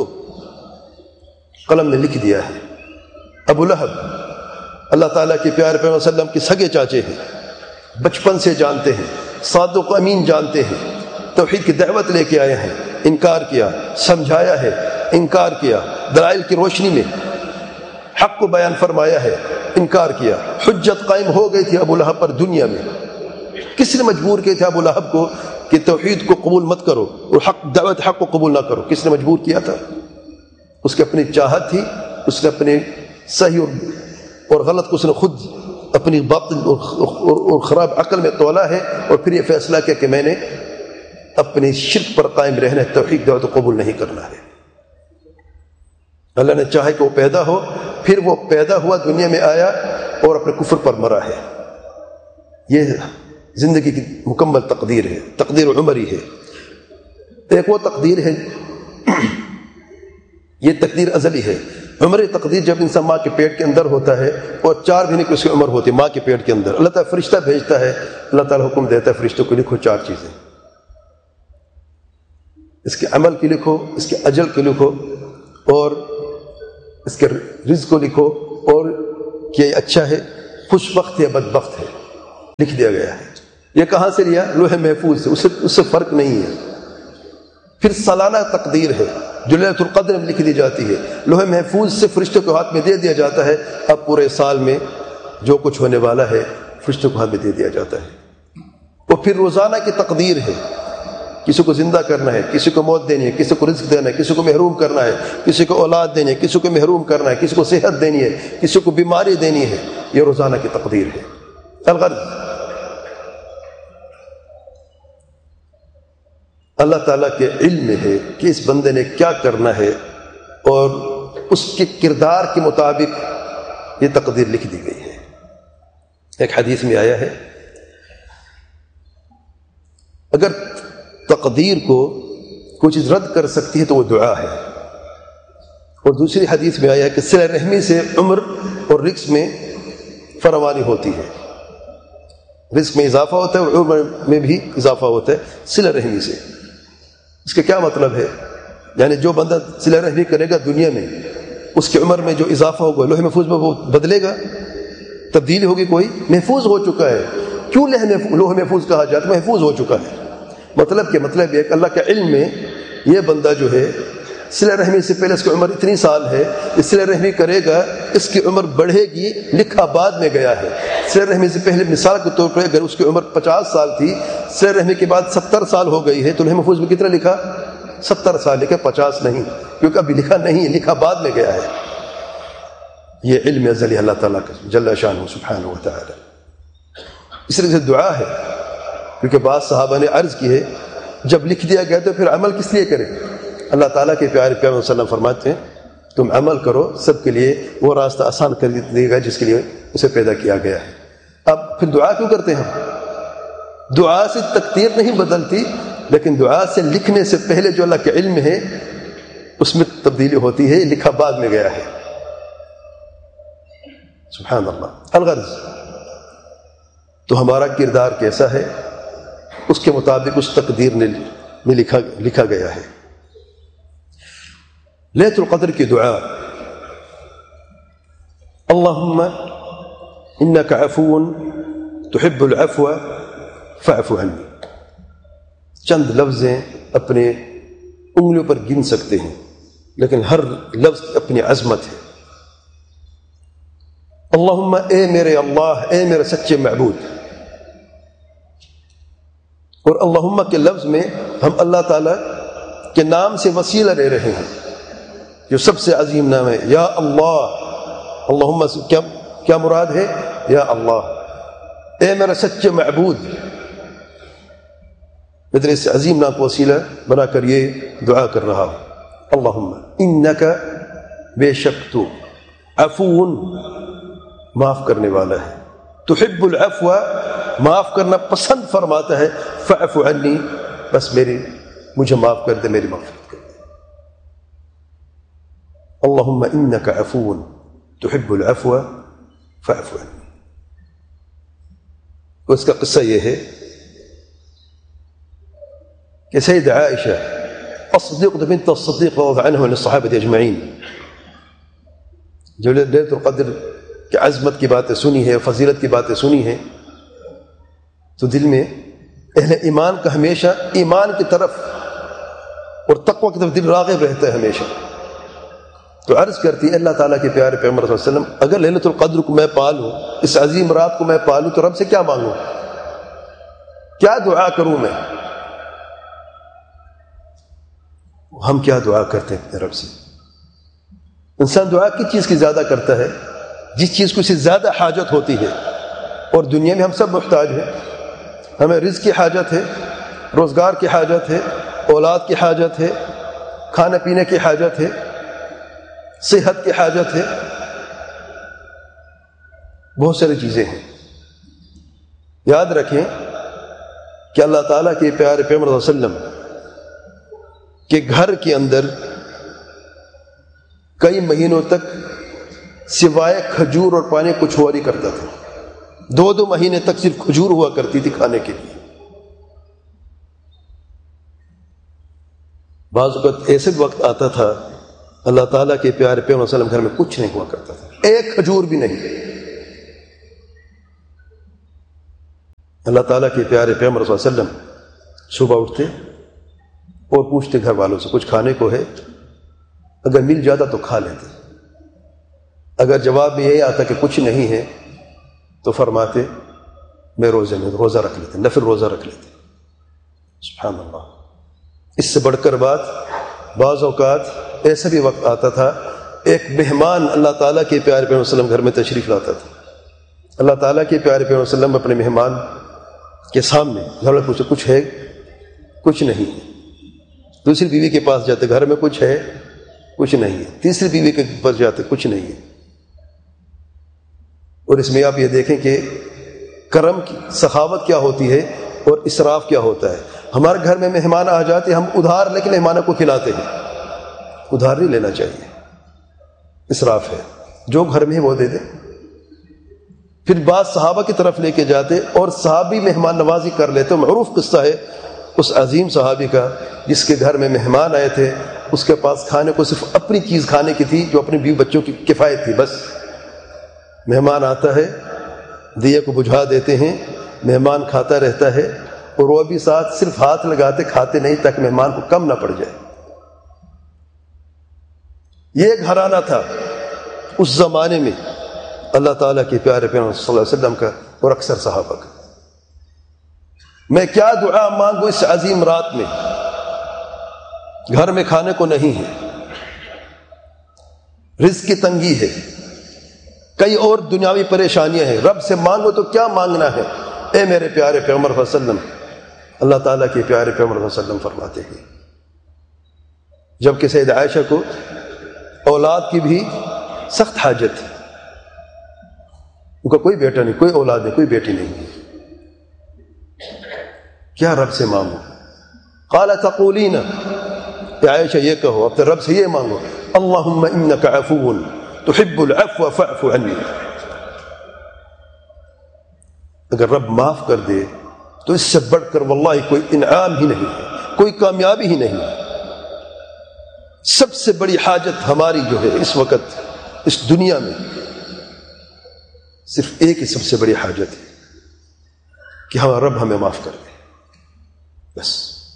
قلم نے لکھ دیا ہے. ابو لہب اللہ تعالیٰ کے پیارے پیغمبر صلی اللہ علیہ وسلم کے سگے چاچے ہیں، بچپن سے جانتے ہیں، صادق و امین جانتے ہیں، توحید کی دعوت لے کے آئے ہیں، انکار کیا، سمجھایا ہے، انکار کیا، دلائل کی روشنی میں حق کو بیان فرمایا ہے، انکار کیا. حجت قائم ہو گئی تھی ابو لہب پر دنیا میں. کس نے مجبور کیا تھا ابو لہب کو کہ توحید کو قبول مت کرو اور حق دعوت حق کو قبول نہ کرو؟ کس نے مجبور کیا تھا؟ اس کی اپنی چاہت تھی. اس نے اپنے صحیح اور غلط کو اس نے خود اپنی باطل اور خراب عقل میں تولا ہے، اور پھر یہ فیصلہ کیا کہ میں نے اپنی شرک پر قائم رہنا ہے، توحید دعوت قبول نہیں کرنا ہے. اللہ نے چاہے کہ وہ پیدا ہو، پھر وہ پیدا ہوا، دنیا میں آیا اور اپنے کفر پر مرا ہے. یہ زندگی کی مکمل تقدیر ہے، تقدیر عمری ہے. ایک وہ تقدیر ہے، یہ تقدیر ازلی ہے. عمری تقدیر جب انسان ماں کے پیٹ کے اندر ہوتا ہے اور چار مہینے کی اس کی عمر ہوتی ہے ماں کے پیٹ کے اندر، اللہ تعالیٰ فرشتہ بھیجتا ہے، اللہ تعالیٰ حکم دیتا ہے فرشتوں کو لکھو چار چیزیں، اس کے عمل کی لکھو، اس کے اجل کی لکھو، اور اس کے رزق کو لکھو، اور کہ یہ اچھا ہے، خوش بخت یا بدبخت ہے، لکھ دیا گیا ہے۔ یہ کہاں سے لیا؟ لوح محفوظ سے، اس سے اس سے فرق نہیں ہے۔ پھر سالانہ تقدیر ہے جو لیلۃ القدر میں لکھ دی جاتی ہے، لوح محفوظ سے فرشتوں کے ہاتھ میں دے دیا جاتا ہے۔ اب پورے سال میں جو کچھ ہونے والا ہے فرشتوں کے ہاتھ میں دے دیا جاتا ہے۔ وہ پھر روزانہ کی تقدیر ہے، کسی کو زندہ کرنا ہے، کسی کو موت دینی ہے، کسی کو رزق دینا ہے، کسی کو محروم کرنا ہے، کسی کو اولاد دینی ہے، کسی کو محروم کرنا ہے، کسی کو صحت دینی ہے، کسی کو بیماری دینی ہے۔ یہ روزانہ کی تقدیر ہے۔ الغرض اللہ تعالیٰ کے علم میں ہے کہ اس بندے نے کیا کرنا ہے، اور اس کے کردار کے مطابق یہ تقدیر لکھ دی گئی ہے۔ ایک حدیث میں آیا ہے اگر تقدیر کو کوئی چیز رد کر سکتی ہے تو وہ دعا ہے، اور دوسری حدیث میں آیا ہے کہ صلہ رحمی سے عمر اور رزق میں فراوانی ہوتی ہے، رزق میں اضافہ ہوتا ہے اور عمر میں بھی اضافہ ہوتا ہے صلہ رحمی سے۔ اس کا کیا مطلب ہے؟ یعنی جو بندہ صلہ رحمی کرے گا دنیا میں، اس کی عمر میں جو اضافہ ہوگا لوح محفوظ میں وہ بدلے گا، تبدیلی ہوگی، کوئی محفوظ ہو چکا ہے۔ کیوں لوح محفوظ کہا جاتا ہے؟ محفوظ ہو چکا ہے۔ مطلب کہ مطلب یہ کہ اللہ کے علم میں یہ بندہ جو ہے صلہ رحمی سے پہلے اس کی عمر اتنی سال ہے، اس صلہ رحمی کرے گا اس کی عمر بڑھے گی، لکھا بعد میں گیا ہے۔ صلہ رحمی سے پہلے مثال کے طور پر اگر اس کی عمر پچاس سال تھی، صلہ رحمی کے بعد ستر سال ہو گئی ہے، تو لوح محفوظ میں کتنا لکھا؟ ستر سال لکھا، پچاس نہیں، کیونکہ ابھی لکھا نہیں، لکھا بعد میں گیا ہے۔ یہ علم ازلی اللہ تعالیٰ کا جل شانہ سبحانہ و تعالی۔ اس طرح سے دعا ہے، کیونکہ بعض صحابہ نے عرض کی ہے جب لکھ دیا گیا تو پھر عمل کس لیے کریں؟ اللہ تعالیٰ کے پیارے پیغمبر صلی اللہ علیہ وسلم فرماتے ہیں تم عمل کرو، سب کے لیے وہ راستہ آسان کر دے گا جس کے لیے اسے پیدا کیا گیا ہے۔ اب پھر دعا کیوں کرتے ہیں ہم؟ دعا سے تقدیر نہیں بدلتی، لیکن دعا سے لکھنے سے پہلے جو اللہ کے علم ہے اس میں تبدیلی ہوتی ہے، لکھا بعد میں گیا ہے۔ سبحان اللہ۔ الغرض تو ہمارا کردار کیسا ہے اس کے مطابق اس تقدیر میں لکھا لکھا گیا ہے۔ لیلۃ القدر کی دعا، اللہم انک عفو تحب العفو فاعف عنی۔ چند لفظیں اپنے انگلیوں پر گن سکتے ہیں، لیکن ہر لفظ اپنی عظمت ہے۔ اللہم، اے میرے اللہ، اے میرے سچے معبود۔ اور اللہم کے لفظ میں ہم اللہ تعالیٰ کے نام سے وسیلہ لے رہے ہیں جو سب سے عظیم نام ہے، یا اللہ۔ اللہم سے کیا کیا مراد ہے؟ یا اللہ، اے میرا سچے معبود۔ میں تیرے اس عظیم نام کو وسیلہ بنا کر یہ دعا کر رہا ہوں۔ اللہم انک، بے شک تو، عفو، معاف کرنے والا ہے، تحب العفو، معاف کرنا پسند فرماتا ہے، فاعف عنی، بس میری مجھے معاف کر دے، میری مغفرت کر دے۔ اللہم انک عفو تحب العفو فاعف عنی۔ اس کا قصہ یہ ہے کہ سید عائشہ الصدیقہ بنت الصدیق رضی اللہ عنہ عن الصحابہ اجمعین جو لیلۃ القدر کی عظمت کی باتیں سنی ہے، فضیلت کی باتیں سنی ہیں، تو دل میں اہل ایمان کا ہمیشہ ایمان کی طرف اور تقوی کی طرف دل راغب رہتا ہے ہمیشہ۔ تو عرض کرتی ہے اللہ تعالیٰ کے پیارے پیغمبر صلی اللہ علیہ وسلم، اگر لیلۃ القدر کو میں پالوں، اس عظیم رات کو میں پالوں، تو رب سے کیا مانگوں، کیا دعا کروں میں؟ ہم کیا دعا کرتے ہیں اپنے رب سے؟ انسان دعا کس چیز کی زیادہ کرتا ہے؟ جس چیز کو اسے زیادہ حاجت ہوتی ہے، اور دنیا میں ہم سب محتاج ہیں۔ ہمیں رزق کی حاجت ہے، روزگار کی حاجت ہے، اولاد کی حاجت ہے، کھانے پینے کی حاجت ہے، صحت کی حاجت ہے، بہت ساری چیزیں ہیں۔ یاد رکھیں کہ اللہ تعالیٰ کے پیارے پیغمبر صلی اللہ علیہ وسلم کے گھر کے اندر کئی مہینوں تک سوائے کھجور اور پانی کچھ ہوا نہیں کرتا تھا۔ دو دو مہینے تک صرف کھجور ہوا کرتی تھی کھانے کے لیے۔ بعض اوقات ایسے وقت آتا تھا اللہ تعالیٰ کے پیارے پیغمبر صلی اللہ علیہ وسلم گھر میں کچھ نہیں ہوا کرتا تھا، ایک کھجور بھی نہیں۔ اللہ تعالیٰ کے پیارے پیغمبر صلی اللہ علیہ وسلم صبح اٹھتے اور پوچھتے گھر والوں سے کچھ کھانے کو ہے، اگر مل جاتا تو کھا لیتے، اگر جواب میں یہی آتا کہ کچھ نہیں ہے تو فرماتے میں روزے میں روزہ رکھ لیتے، نفل روزہ رکھ لیتے۔ سبحان اللہ۔ اس سے بڑھ کر بات، بعض اوقات ایسا بھی وقت آتا تھا ایک مہمان اللہ تعالیٰ کے پیارے پیغمبر صلی اللہ علیہ وسلم گھر میں تشریف لاتا تھا، اللہ تعالیٰ کے پیارے پیغمبر صلی اللہ علیہ وسلم اپنے مہمان کے سامنے گھر میں پوچھے کچھ ہے، کچھ نہیں ہے۔ دوسری بیوی کے پاس جاتے، گھر میں کچھ ہے، کچھ نہیں ہے۔ تیسری بیوی کے پاس جاتے، کچھ نہیں ہے۔ اور اس میں آپ یہ دیکھیں کہ کرم کی سخاوت کیا ہوتی ہے اور اسراف کیا ہوتا ہے۔ ہمارے گھر میں مہمان آ جاتے، ہم ادھار لیکن مہمانوں کو کھلاتے ہیں، ادھار نہیں لینا چاہیے، اسراف ہے، جو گھر میں ہے وہ دے دیں۔ پھر بعض صحابہ کی طرف لے کے جاتے اور صحابی مہمان نوازی کر لیتے۔ معروف قصہ ہے اس عظیم صحابی کا جس کے گھر میں مہمان آئے تھے، اس کے پاس کھانے کو صرف اپنی چیز کھانے کی تھی جو اپنی بیوی بچوں کی کفایت تھی، بس۔ مہمان آتا ہے، دیے کو بجھا دیتے ہیں، مہمان کھاتا رہتا ہے اور وہ بھی ساتھ صرف ہاتھ لگاتے، کھاتے نہیں تاکہ مہمان کو کم نہ پڑ جائے۔ یہ گھرانہ تھا اس زمانے میں اللہ تعالیٰ کے پیارے پیغمبر صلی اللہ علیہ وسلم کا اور اکثر صحابہ کا۔ میں کیا دعا مانگوں اس عظیم رات میں؟ گھر میں کھانے کو نہیں ہے، رزق کی تنگی ہے، کئی اور دنیاوی پریشانیاں ہیں، رب سے مانگو تو کیا مانگنا ہے؟ اے میرے پیارے پیغمبر صلی اللہ علیہ وسلم، اللہ تعالیٰ کے پیارے پیغمبر صلی اللہ علیہ وسلم فرماتے ہیں جبکہ سید عائشہ کو اولاد کی بھی سخت حاجت تھی، ان کا کوئی بیٹا نہیں، کوئی اولاد نہیں، کوئی بیٹی نہیں ہے، کیا رب سے مانگو؟ قال تقولین، اے عائشہ یہ کہو اب تو رب سے یہ مانگو، اللہم انک عفو تحب العفو فاعف عنی، اگر رب معاف کر دے تو اس سے بڑھ کر واللہ کوئی انعام ہی نہیں ہے، کوئی کامیابی ہی نہیں ہے۔ سب سے بڑی حاجت ہماری جو ہے اس وقت اس دنیا میں صرف ایک ہی سب سے بڑی حاجت ہے کہ ہمارا رب ہمیں معاف کر دے، بس۔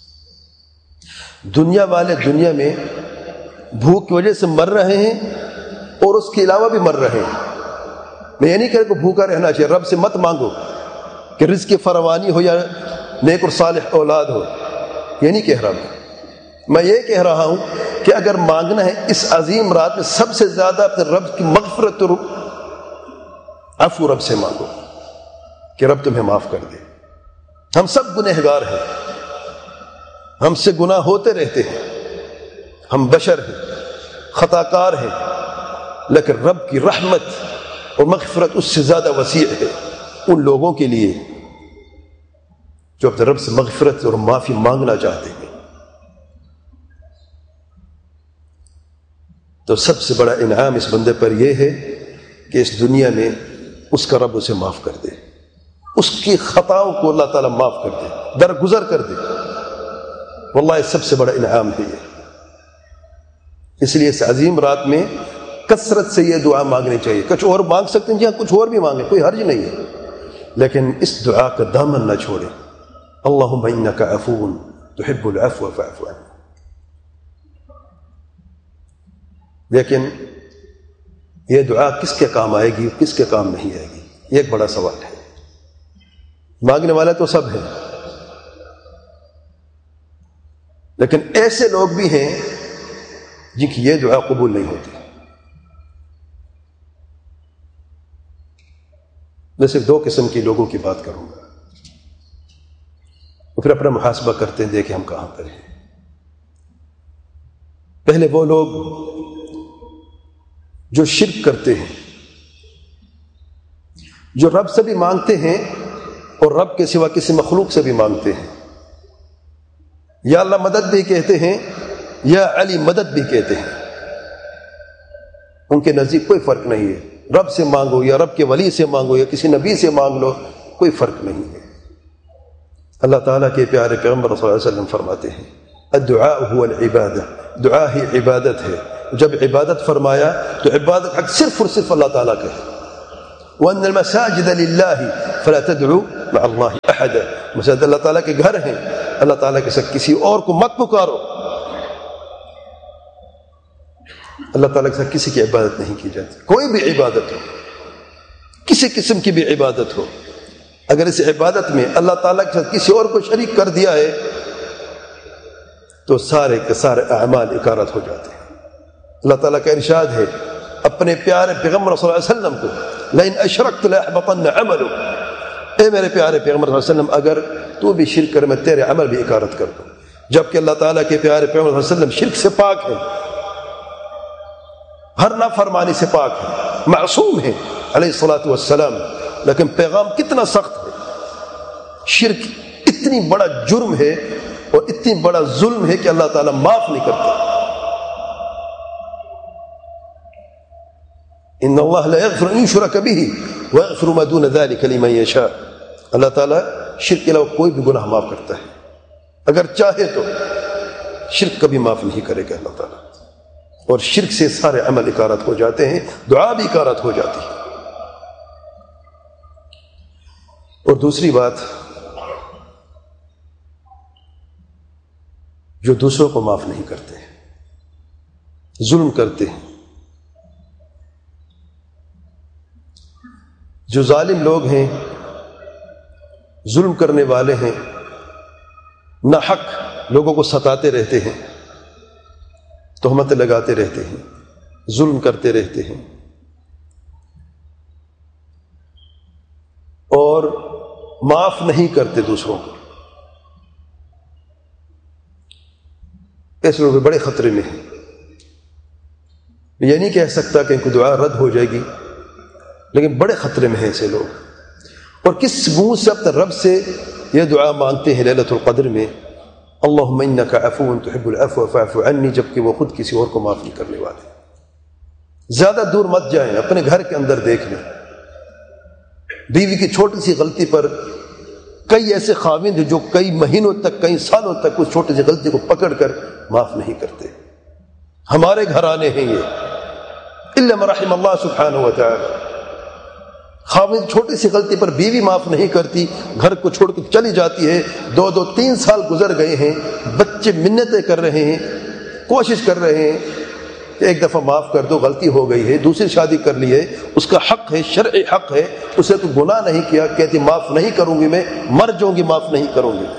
دنیا والے دنیا میں بھوک کی وجہ سے مر رہے ہیں اور اس کے علاوہ بھی مر رہے ہیں۔ میں یہ نہیں کہہ رہا کہ بھوکا رہنا چاہیے، رب سے مت مانگو کہ رزق کی فراوانی ہو یا نیک اور صالح اولاد ہو، یہ نہیں کہہ رہا میں میں یہ کہہ رہا ہوں کہ اگر مانگنا ہے اس عظیم رات میں سب سے زیادہ اپنے رب کی مغفرت اور عفو رب سے مانگو کہ رب تمہیں معاف کر دے۔ ہم سب گنہگار ہیں، ہم سے گناہ ہوتے رہتے ہیں، ہم بشر ہیں، خطا کار ہیں، لیکن رب کی رحمت اور مغفرت اس سے زیادہ وسیع ہے ان لوگوں کے لیے جو اپنے رب سے مغفرت اور معافی مانگنا چاہتے ہیں۔ تو سب سے بڑا انعام اس بندے پر یہ ہے کہ اس دنیا میں اس کا رب اسے معاف کر دے، اس کی خطاؤں کو اللہ تعالیٰ معاف کر دے، درگزر کر دے۔ واللہ یہ سب سے بڑا انعام ہے یہ۔ اس لیے اس عظیم رات میں کثرت سے یہ دعا مانگنی چاہیے۔ کچھ اور مانگ سکتے ہیں، جی ہاں کچھ اور بھی مانگیں، کوئی حرج نہیں ہے، لیکن اس دعا کا دامن نہ چھوڑیں۔ اللہم انک عفو تحب العفو فاعف عنی۔ لیکن یہ دعا کس کے کام آئے گی، کس کے کام نہیں آئے گی، یہ ایک بڑا سوال ہے۔ مانگنے والے تو سب ہیں، لیکن ایسے لوگ بھی ہیں جن کی یہ دعا قبول نہیں ہوتی۔ میں صرف دو قسم کے لوگوں کی بات کروں گا، اور پھر اپنا محاسبہ کرتے ہیں، دیکھیں ہم کہاں پر ہیں۔ پہلے وہ لوگ جو شرک کرتے ہیں، جو رب سے بھی مانگتے ہیں اور رب کے سوا کسی مخلوق سے بھی مانگتے ہیں، یا اللہ مدد بھی کہتے ہیں یا علی مدد بھی کہتے ہیں، ان کے نزدیک کوئی فرق نہیں ہے، رب سے مانگو یا رب کے ولی سے مانگو یا کسی نبی سے مانگ لو، کوئی فرق نہیں ہے۔ اللہ تعالیٰ کے پیارے پیغمبر صلی اللہ علیہ وسلم فرماتے ہیں الدعاء هو العبادہ، دعا ہی عبادت ہے۔ جب عبادت فرمایا تو عبادت حق صرف اور صرف اللہ تعالیٰ کا ہے۔ وَأَنَّ الْمَسَاجِدَ لِلَّهِ فَلَا تَدْعُوا مع اللہ احد، مساجد اللہ تعالیٰ کے گھر ہیں، اللہ تعالیٰ کے ساتھ کسی اور کو مت پکارو، اللہ تعالیٰ کے ساتھ کسی کی عبادت نہیں کی جاتی، کوئی بھی عبادت ہو، کسی قسم کی بھی عبادت ہو، اگر اس عبادت میں اللہ تعالیٰ کے ساتھ کسی اور کو شریک کر دیا ہے تو سارے کے سارے اعمال اکارت ہو جاتے ہیں۔ اللہ تعالیٰ کا ارشاد ہے اپنے پیارے پیغمبر صلی اللہ علیہ وسلم کو، لئن اشرکت لأحبطن عملک، اے میرے پیارے پیغمبر صلی اللہ علیہ وسلم اگر تو بھی شرک کر میں تیرے عمل بھی اکارت کر دوں، جبکہ اللہ تعالیٰ کے پیارے پیغمبر صلی اللہ علیہ وسلم شرک سے پاک ہے، ہر نافرمانی سے پاک ہے، معصوم ہے علیہ الصلوۃ والسلام، لیکن پیغام کتنا سخت ہے، شرک اتنی بڑا جرم ہے اور اتنی بڑا ظلم ہے کہ اللہ تعالیٰ معاف نہیں کرتا۔ ان اللہ لا یغفر ان یشرک به ویغفر ما دون ذلک لمن یشاء، اللہ تعالیٰ شرک کے علاوہ کوئی بھی گناہ معاف کرتا ہے، اگر چاہے تو شرک کبھی معاف نہیں کرے گا اللہ تعالیٰ، اور شرک سے سارے عمل اکارت ہو جاتے ہیں، دعا بھی اکارت ہو جاتی ہے۔ اور دوسری بات، جو دوسروں کو معاف نہیں کرتے، ظلم کرتے ہیں، جو ظالم لوگ ہیں، ظلم کرنے والے ہیں، نہ حق لوگوں کو ستاتے رہتے ہیں، تہمتیں لگاتے رہتے ہیں، ظلم کرتے رہتے ہیں، اور معاف نہیں کرتے دوسروں کو، ایسے لوگ بڑے خطرے میں ہیں۔ یہ نہیں کہہ سکتا کہ ان کو دعا رد ہو جائے گی، لیکن بڑے خطرے میں ہیں ایسے لوگ، اور کس منہ سے اپنے رب سے یہ دعا مانگتے ہیں لیلۃ القدر میں، اللہم انک عفو تحب العفو فاعف عنی، جبکہ وہ خود کسی اور کو معاف نہیں کرنے والے۔ زیادہ دور مت جائیں، اپنے گھر کے اندر دیکھ لیں، بیوی کی چھوٹی سی غلطی پر کئی ایسے خاوند ہیں جو کئی مہینوں تک، کئی سالوں تک اس چھوٹی سی غلطی کو پکڑ کر معاف نہیں کرتے۔ ہمارے گھرانے ہیں یہ، الا من رحم اللہ سبحانہ وتعالی، خاوند چھوٹی سی غلطی پر بیوی معاف نہیں کرتی، گھر کو چھوڑ کے چلی جاتی ہے، دو دو تین سال گزر گئے ہیں، بچے منتیں کر رہے ہیں، کوشش کر رہے ہیں کہ ایک دفعہ معاف کر دو، غلطی ہو گئی ہے، دوسری شادی کر لی ہے، اس کا حق ہے، شرعی حق ہے، اسے تو گناہ نہیں کیا، کہتی معاف نہیں کروں گی، میں مر جاؤں گی معاف نہیں کروں گی۔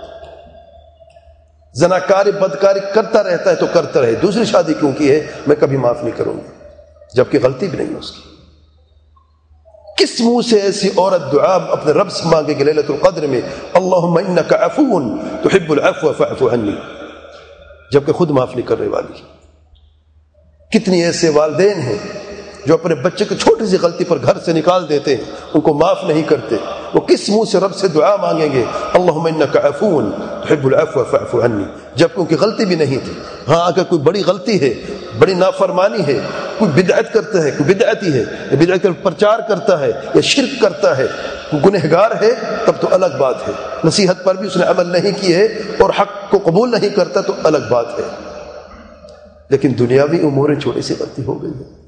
زناکاری بدکاری کرتا رہتا ہے تو کرتا رہے، دوسری شادی کیوں کی ہے، میں کبھی معاف نہیں کروں گی، جبکہ غلطی بھی نہیں ہے اس کی۔ کس منہ سے ایسی عورت دعا اپنے رب سے مانگے گی لیلۃ القدر میں، اللہم انک عفو تحب العفو فاعف عنی، جبکہ خود معاف نہیں کرنے والی۔ کتنی ایسے والدین ہیں جو اپنے بچے کو چھوٹی سی غلطی پر گھر سے نکال دیتے ہیں، ان کو معاف نہیں کرتے، وہ کس منہ سے رب سے دعا مانگیں گے، اللہم انک عفو تحب العفو فاعف عنی، جبکہ ان کی غلطی بھی نہیں تھی۔ ہاں اگر کوئی بڑی غلطی ہے، بڑی نافرمانی ہے، کوئی بدعت کرتا ہے، کوئی بدعتی ہے، یا بدعت کا پرچار کرتا ہے یا شرک کرتا ہے، کوئی گنہگار ہے، تب تو الگ بات ہے، نصیحت پر بھی اس نے عمل نہیں کی ہے اور حق کو قبول نہیں کرتا تو الگ بات ہے، لیکن دنیاوی امور چھوٹی سی غلطی ہو گئی ہے۔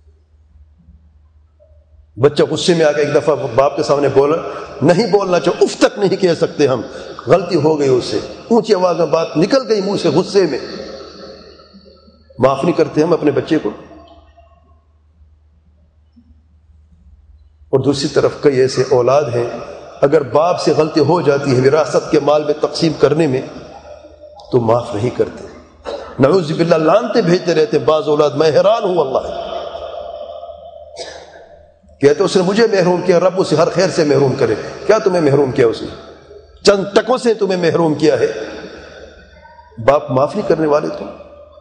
بچہ غصے میں آ کے ایک دفعہ باپ کے سامنے بولا، نہیں بولنا چاہو، اف تک نہیں کہہ سکتے ہم، غلطی ہو گئی اس سے، اونچی آواز میں بات نکل گئی منہ سے غصے میں، معاف نہیں کرتے ہم اپنے بچے کو۔ اور دوسری طرف کئی ایسے اولاد ہیں، اگر باپ سے غلطی ہو جاتی ہے وراثت کے مال میں تقسیم کرنے میں تو معاف نہیں کرتے، نعوذ باللہ لعنتیں بھیجتے رہتے۔ بعض اولاد، میں حیران ہوں واللہ، کہتے اس نے مجھے محروم کیا، رب اسے ہر خیر سے محروم کرے۔ کیا تمہیں محروم کیا اس نے؟ چند ٹکوں سے تمہیں محروم کیا ہے، باپ معاف نہیں کرنے والے تم؟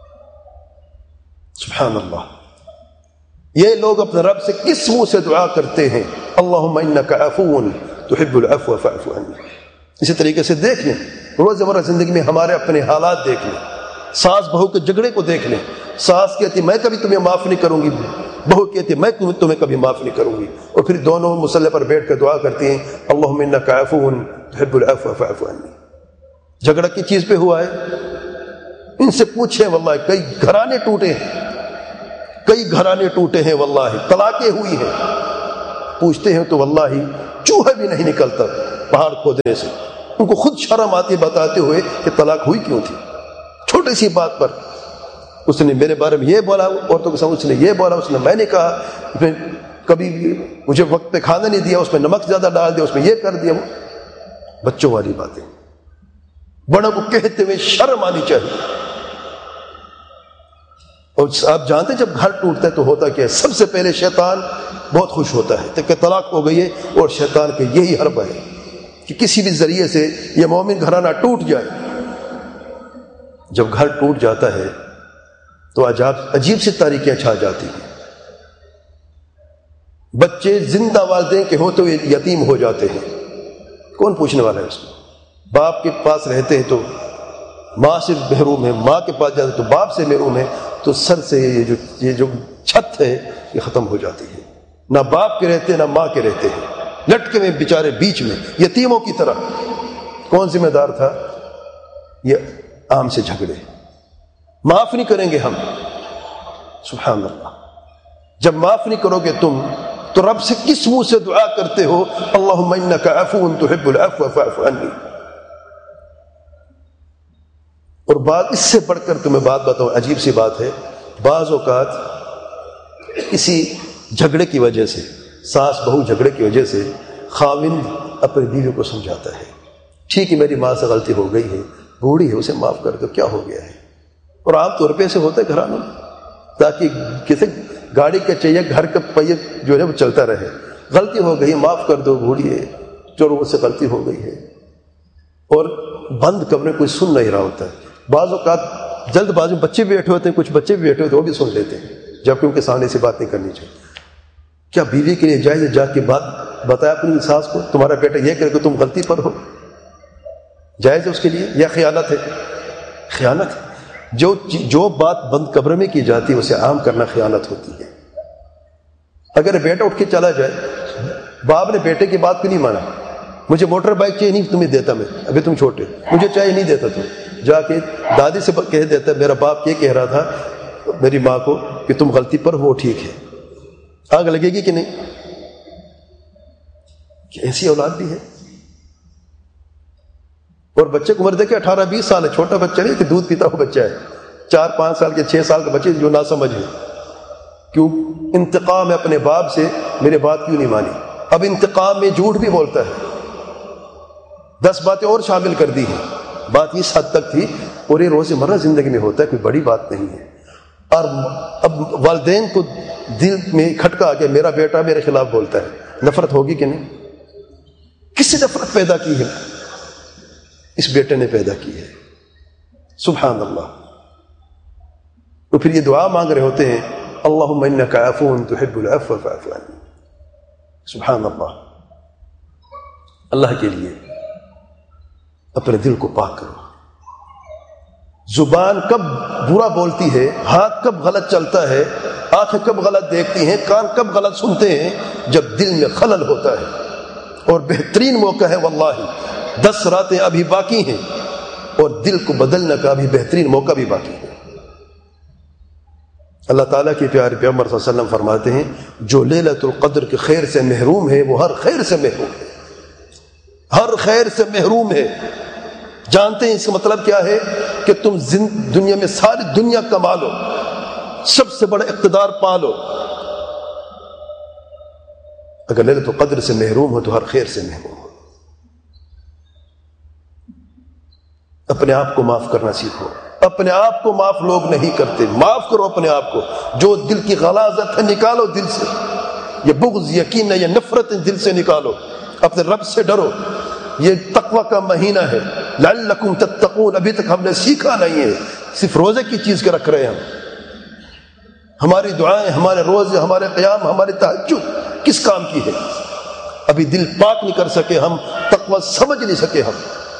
سبحان اللہ۔ یہ لوگ اپنے رب سے کس منہ سے دعا کرتے ہیں، اللہم انک عفو تحب العفو فاعف عنی۔ اسی طریقے سے دیکھ لیں، روزمرہ زندگی میں ہمارے اپنے حالات دیکھ لیں، ساس بہو کے جھگڑے کو دیکھ لیں، ساس کہتی میں کبھی تمہیں معاف نہیں کروں گی، بہو کہتی میں تمہیں کبھی معاف نہیں کروں گی، اور پھر دونوں مصلی پر بیٹھ کر دعا کرتی ہیں، اللہم انک عفو تحب العفو فاعف عنی۔ جھگڑا کی چیز پہ ہوا ہے؟ ان سے پوچھیں، واللہ کئی گھرانے ٹوٹے ہیں، کئی گھرانے ٹوٹے ہیں، واللہ طلاقیں ہوئی ہیں، پوچھتے ہیں تو واللہ چوہا بھی نہیں نکلتا پہاڑ کھودنے سے. ان کو خود شرم آتی بتاتے ہوئے کہ طلاق ہوئی کیوں تھی. چھوٹی سی بات پر اس نے میرے بارے میں یہ بولا, عورتوں کے سامنے اس نے یہ بولا, اس نے میں نے کہا, اس نے کبھی مجھے وقت پہ کھانا نہیں دیا, اس میں نمک زیادہ ڈال دیا, اس میں یہ کر دیا. وہ بچوں والی باتیں, بڑوں کو کہتے ہوئے شرم آنی چاہیے. اور آپ جانتے ہیں جب گھر ٹوٹتا ہے تو ہوتا کیا ہے؟ سب سے پہلے شیطان بہت خوش ہوتا ہے کہ طلاق ہو گئی ہے, اور شیطان کے یہی حرب ہے کہ کسی بھی ذریعے سے یہ مومن گھرانہ ٹوٹ جائے. جب گھر ٹوٹ جاتا ہے تو عجاب عجیب سی تاریکیاں چھا جاتی ہیں. بچے زندہ والدین کے ہوتے ہوئے یتیم ہو جاتے ہیں. کون پوچھنے والا ہے اس کو؟ باپ کے پاس رہتے ہیں تو ماں سے محروم ہے, ماں کے پاس جاتے تو باپ سے محروم ہے, تو سر سے یہ جو یہ جو چھت ہے یہ ختم ہو جاتی ہے. نہ باپ کے رہتے نہ ماں کے رہتے ہیں, لٹکے میں بیچارے بیچ میں یتیموں کی طرح. کون ذمہ دار تھا؟ یہ عام سے جھگڑے. معاف نہیں کریں گے ہم, سبحان اللہ. جب معاف نہیں کرو گے تم تو رب سے کس منہ سے دعا کرتے ہو اللہم انک عفو تحب العفو فاعف عنی؟ اور بات اس سے بڑھ کر تمہیں بات بتاؤں, عجیب سی بات ہے. بعض اوقات کسی جھگڑے کی وجہ سے, ساس بہو جھگڑے کی وجہ سے, خاوند اپنی بیوی کو سمجھاتا ہے ٹھیک ہے میری ماں سے غلطی ہو گئی ہے, بوڑھی ہے, اسے معاف کر دو, کیا ہو گیا ہے. اور عام طور پہ ایسے ہوتا ہے گھرانوں میں, تاکہ کسی گاڑی کا چاہیے گھر کا پہیہ جو ہے وہ چلتا رہے. غلطی ہو گئی, معاف کر دو, بوڑھی ہے, چلو اس سے غلطی ہو گئی ہے. اور بند کمرے کوئی سن نہیں رہا ہوتا ہے. بعض اوقات جلد بازی بچے بھی بیٹھے ہوتے ہیں, کچھ بچے بھی بیٹھے ہوتے ہیں, وہ بھی سن لیتے ہیں, جبکہ ان کے سامنے سے بات نہیں کرنی چاہیے. کیا بیوی کے لیے جائز ہے جا کے بات بتایا اپنی ساس کو تمہارا بیٹا یہ کرے کہ تم غلطی پر ہو؟ جائز ہے اس کے لیے یا خیانت ہے؟ خیانت ہے. جو جو بات بند کمرے میں کی جاتی ہے اسے عام کرنا خیانت ہوتی ہے. اگر بیٹا اٹھ کے چلا جائے, باپ نے بیٹے کی بات کو نہیں مانا, مجھے موٹر بائک چاہیے, نہیں تمہیں دیتا میں, ابھی تم چھوٹے, مجھے چاہیے, نہیں دیتا تم, جا کے دادی سے کہہ دیتا میرا باپ یہ کہہ رہا تھا میری ماں کو کہ تم غلطی پر ہو, ٹھیک ہے. آگ لگے گی کہ نہیں؟ کہ ایسی اولاد بھی ہے. اور بچے کو عمر دیکھے اٹھارہ بیس سال ہے, چھوٹا بچہ نہیں کہ دودھ پیتا ہوا بچہ ہے, چار پانچ سال کے چھ سال کے بچے جو نہ سمجھ ہے. کیوں؟ انتقام ہے اپنے باپ سے, میرے بات کیوں نہیں مانی. اب انتقام میں جھوٹ بھی بولتا ہے, دس باتیں اور شامل کر دی ہیں. بات اس حد تک تھی, اور یہ روز مرہ زندگی میں ہوتا ہے, کوئی بڑی بات نہیں ہے. اور اب والدین کو دل میں کھٹکا آ کے میرا بیٹا میرے خلاف بولتا ہے, نفرت ہوگی کہ نہیں؟ کس نے نفرت پیدا کی ہے؟ اس بیٹے نے پیدا کی ہے. سبحان اللہ. تو پھر یہ دعا مانگ رہے ہوتے ہیں اللہم انک عفو تحب العفو فاعف عنی. سبحان اللہ. اللہ کے لیے اپنے دل کو پاک کرو. زبان کب برا بولتی ہے, ہاتھ کب غلط چلتا ہے, آنکھیں کب غلط دیکھتی ہیں, کان کب غلط سنتے ہیں؟ جب دل میں خلل ہوتا ہے. اور بہترین موقع ہے واللہ, دس راتیں ابھی باقی ہیں, اور دل کو بدلنے کا بھی بہترین موقع بھی باقی ہے. اللہ تعالیٰ کے پیارے پیغمبر صلی اللہ علیہ وسلم فرماتے ہیں جو لیلۃ القدر کے خیر سے محروم ہے وہ ہر خیر سے محروم ہے, ہر خیر سے محروم ہے. جانتے ہیں اس کا مطلب کیا ہے؟ کہ تم دنیا میں ساری دنیا کما لو, سب سے بڑا اقتدار پا لو, اگر لیلۃ القدر سے محروم ہو تو ہر خیر سے محروم ہو. اپنے آپ کو معاف کرنا سیکھو. اپنے آپ کو معاف لوگ نہیں کرتے, معاف کرو اپنے آپ کو. جو دل کی غلاظت ہے نکالو دل سے, یہ بغض, یقین ہے, یہ نفرت دل سے نکالو. اپنے رب سے ڈرو. یہ تقوی کا مہینہ ہے, لعلکم تتقون. ابھی تک ہم نے سیکھا نہیں ہے, صرف روزے کی چیز کے رکھ رہے ہیں ہم. ہماری دعائیں, ہمارے روزے, ہمارے قیام, ہماری تہجد کس کام کی ہے؟ ابھی دل پاک نہیں کر سکے ہم, تقوی سمجھ نہیں سکے ہم.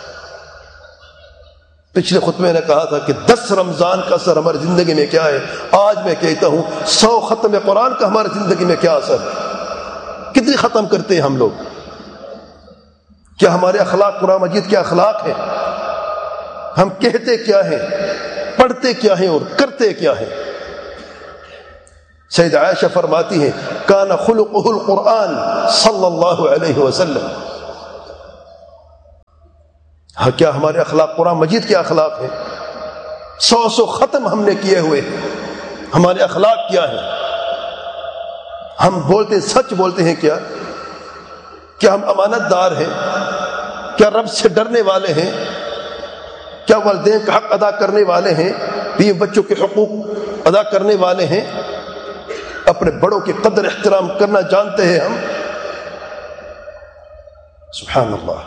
پچھلے خطبے نے کہا تھا کہ دس رمضان کا اثر ہماری زندگی میں کیا ہے. آج میں کہتا ہوں سو ختم قرآن کا ہماری زندگی میں کیا اثر ہے. کتنی ختم کرتے ہیں ہم لوگ؟ کیا ہمارے اخلاق قرآن مجید کے اخلاق ہیں؟ ہم کہتے کیا ہیں, پڑھتے کیا ہیں, اور کرتے کیا ہیں؟ سید عائشہ فرماتی ہیں کان خلقہ القرآن صلی اللہ علیہ وسلم. ہاں کیا ہمارے اخلاق قرآن مجید کے اخلاق ہیں؟ سو سو ختم ہم نے کیے ہوئے ہیں. ہمارے اخلاق کیا ہیں؟ ہم بولتے سچ بولتے ہیں کیا؟ کیا ہم امانت دار ہیں؟ کیا رب سے ڈرنے والے ہیں؟ کیا والدین کا حق ادا کرنے والے ہیں؟ بیوی بچوں کے حقوق ادا کرنے والے ہیں؟ اپنے بڑوں کی قدر احترام کرنا جانتے ہیں ہم؟ سبحان اللہ.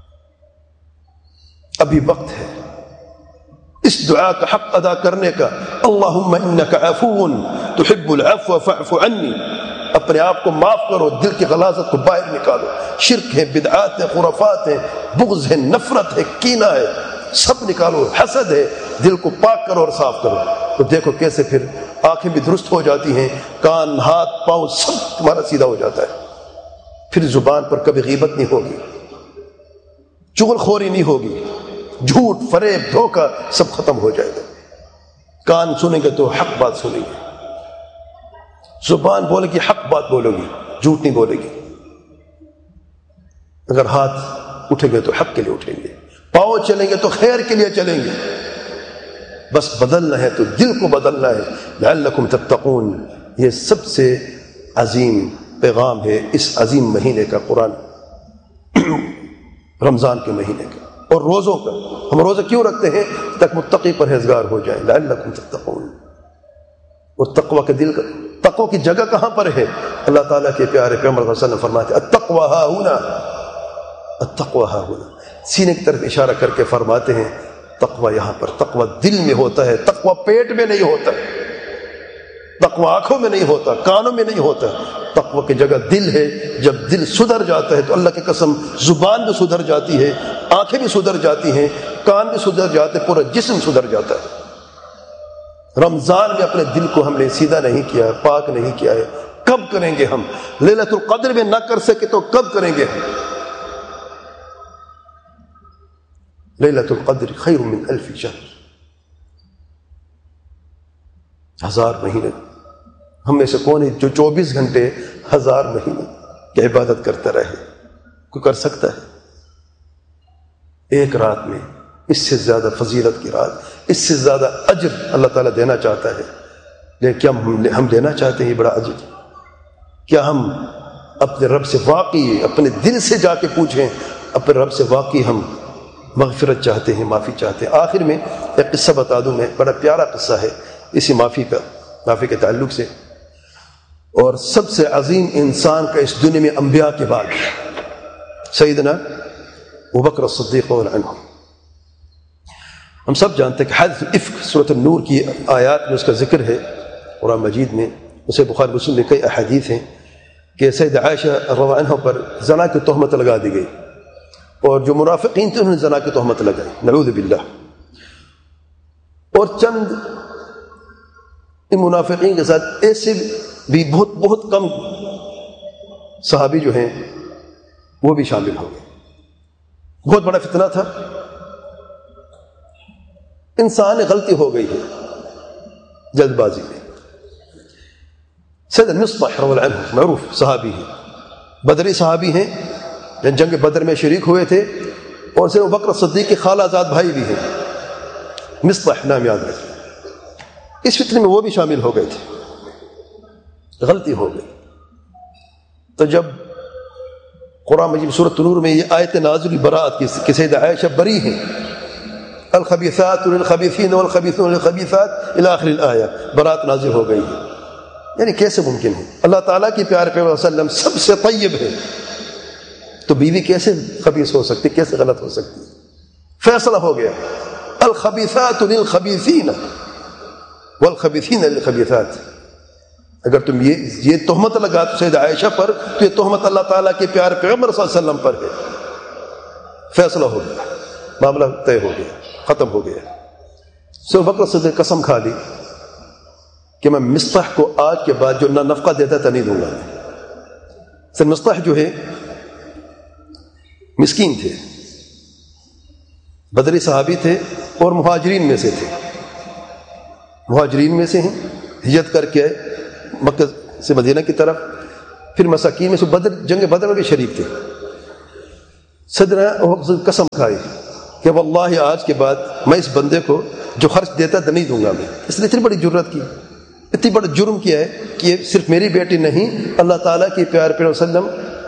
ابھی وقت ہے اس دعا کا حق ادا کرنے کا. اللہم انک عفو تحب العفو فاعف عنی. اپنے آپ کو معاف کرو، دل کی غلاظت کو باہر نکالو. شرک ہے، بدعات ہے، خرافات ہے، بغض ہے، نفرت ہے، کینہ ہے، سب نکالو. حسد ہے، دل کو پاک کرو اور صاف کرو. تو دیکھو کیسے پھر آنکھیں بھی درست ہو جاتی ہیں، کان، ہاتھ، پاؤں سب تمہارا سیدھا ہو جاتا ہے. پھر زبان پر کبھی غیبت نہیں ہوگی، چغل خوری نہیں ہوگی، جھوٹ، فریب، دھوکہ سب ختم ہو جائے گا. کان سنیں گے تو حق بات سنیں گے، زبان بولے گی حق بات بولو گی، جھوٹ نہیں بولے گی. اگر ہاتھ اٹھیں گے تو حق کے لیے اٹھیں گے، پاؤں چلیں گے تو خیر کے لیے چلیں گے. بس بدلنا ہے تو دل کو بدلنا ہے. لعلکم تتقون، یہ سب سے عظیم پیغام ہے اس عظیم مہینے کا، قرآن رمضان کے مہینے کا اور روزوں کا. ہم روزہ کیوں رکھتے ہیں؟ تک متقی پرہیزگار ہو جائیں. لعلکم تتقون. اور تقوی کے دل کا، تقوی کی جگہ کہاں پر ہے؟ اللہ تعالیٰ کے پیارے پیغمبر صلی اللہ علیہ وسلم فرماتے ہیں التقوی ها هنا، التقوی ها هنا. سینے کی طرف اشارہ کر کے فرماتے ہیں تقوی یہاں پر. تقوی دل میں ہوتا ہے، تقوی پیٹ میں نہیں ہوتا، تقوی آنکھوں میں نہیں ہوتا، کانوں میں نہیں ہوتا. تقوی کی جگہ دل ہے. جب دل سدھر جاتا ہے تو اللہ کی قسم زبان بھی سدھر جاتی ہے، آنکھیں بھی سدھر جاتی ہیں، کان بھی سدھر جاتے ہیں، پورا جسم سدھر جاتا ہے. رمضان میں اپنے دل کو ہم نے سیدھا نہیں کیا، پاک نہیں کیا ہے. کب کریں گے ہم؟ لیلۃ القدر میں نہ کر سکے تو کب کریں گے ہم؟ لیلۃ القدر خیر من الف شہر. ہزار مہینے. ہم میں سے کون ہے جو چوبیس گھنٹے ہزار مہینے کی عبادت کرتا رہے؟ کوئی کر سکتا ہے؟ ایک رات میں اس سے زیادہ فضیلت کی رات، اس سے زیادہ اجر اللہ تعالیٰ دینا چاہتا ہے. لیکن کیا ہم لینا چاہتے ہیں یہ بڑا اجر؟ کیا ہم اپنے رب سے واقعی اپنے دل سے جا کے پوچھیں؟ اپنے رب سے واقعی ہم مغفرت چاہتے ہیں، معافی چاہتے ہیں؟ آخر میں ایک قصہ بتا دوں میں، بڑا پیارا قصہ ہے اسی معافی کا، معافی کے تعلق سے. اور سب سے عظیم انسان کا اس دنیا میں انبیاء کے بعد سیدنا ابوبکر الصدیق رضی اللہ عنہ. ہم سب جانتے ہیں کہ حادث الافک سورۃ النور کی آیات میں اس کا ذکر ہے قرآن مجید میں. اسے بخاری مسلم میں کئی احادیث ہیں کہ سید عائشہ رضی اللہ عنہ پر زنا کی تہمت لگا دی گئی، اور جو منافقین تھے انہوں نے زنا کی تہمت لگائی، نعوذ باللہ. اور چند ان منافقین کے ساتھ ایسے بھی بہت بہت کم صحابی جو ہیں وہ بھی شامل ہو گئے. بہت بڑا فتنہ تھا. انسان غلطی ہو گئی ہے جلد بازی میں. سید مصطح رضی اللہ عنہ معروف صحابی ہیں، بدری صحابی ہیں، جنگ بدر میں شریک ہوئے تھے، اور سید ابوبکر صدیق کے خالہ زاد بھائی بھی ہیں. مصطح نام یاد رکھیں. اس فتنے میں وہ بھی شامل ہو گئے تھے، غلطی ہو گئی. تو جب قرآن مجید سورۃ نور میں یہ آیت نازل برات کی کہ سید عائشہ بری ہیں، الخبیثات للخبیثین والخبیثون للخبیثات الی آخر الآیہ، برات نازل ہو گئی ہے. یعنی کیسے ممکن ہے؟ اللہ تعالیٰ کی پیارے پیغمبر صلی اللہ علیہ وسلم سب سے طیب ہے، تو بیوی کیسے خبیث ہو سکتی، کیسے غلط ہو سکتی؟ فیصلہ ہو گیا، الخبیثات للخبیثین والخبیثین للخبیثات. اگر تم یہ یہ تہمت لگا تو سید عائشہ پر، تو یہ تہمت اللہ تعالیٰ کے پیارے پیغمبر صلی اللہ علیہ وسلم پر ہے. فیصلہ ہو گیا، معاملہ طے ہو گیا، ختم ہو گیا. سید بکر صدیق قسم کھا لی کہ میں مصطح کو آج کے بعد جو نہ نفقہ دیتا تھا نہیں دوں گا. سید مصطح جو ہے مسکین تھے، بدری صحابی تھے، اور مہاجرین میں سے تھے. مہاجرین میں سے ہیں، ہجرت کر کے مکہ سے مدینہ کی طرف، پھر مساکین میں سے بدر جنگ بدر میں بھی شریک تھے. صدر قسم کھائی کہ واللہ آج کے بعد میں اس بندے کو جو خرچ دیتا تو نہیں دوں گا میں. اس نے اتنی بڑی جرت کی، اتنی بڑا جرم کیا ہے کہ یہ صرف میری بیٹی نہیں، اللہ تعالیٰ کی پیارے پیارے وسلم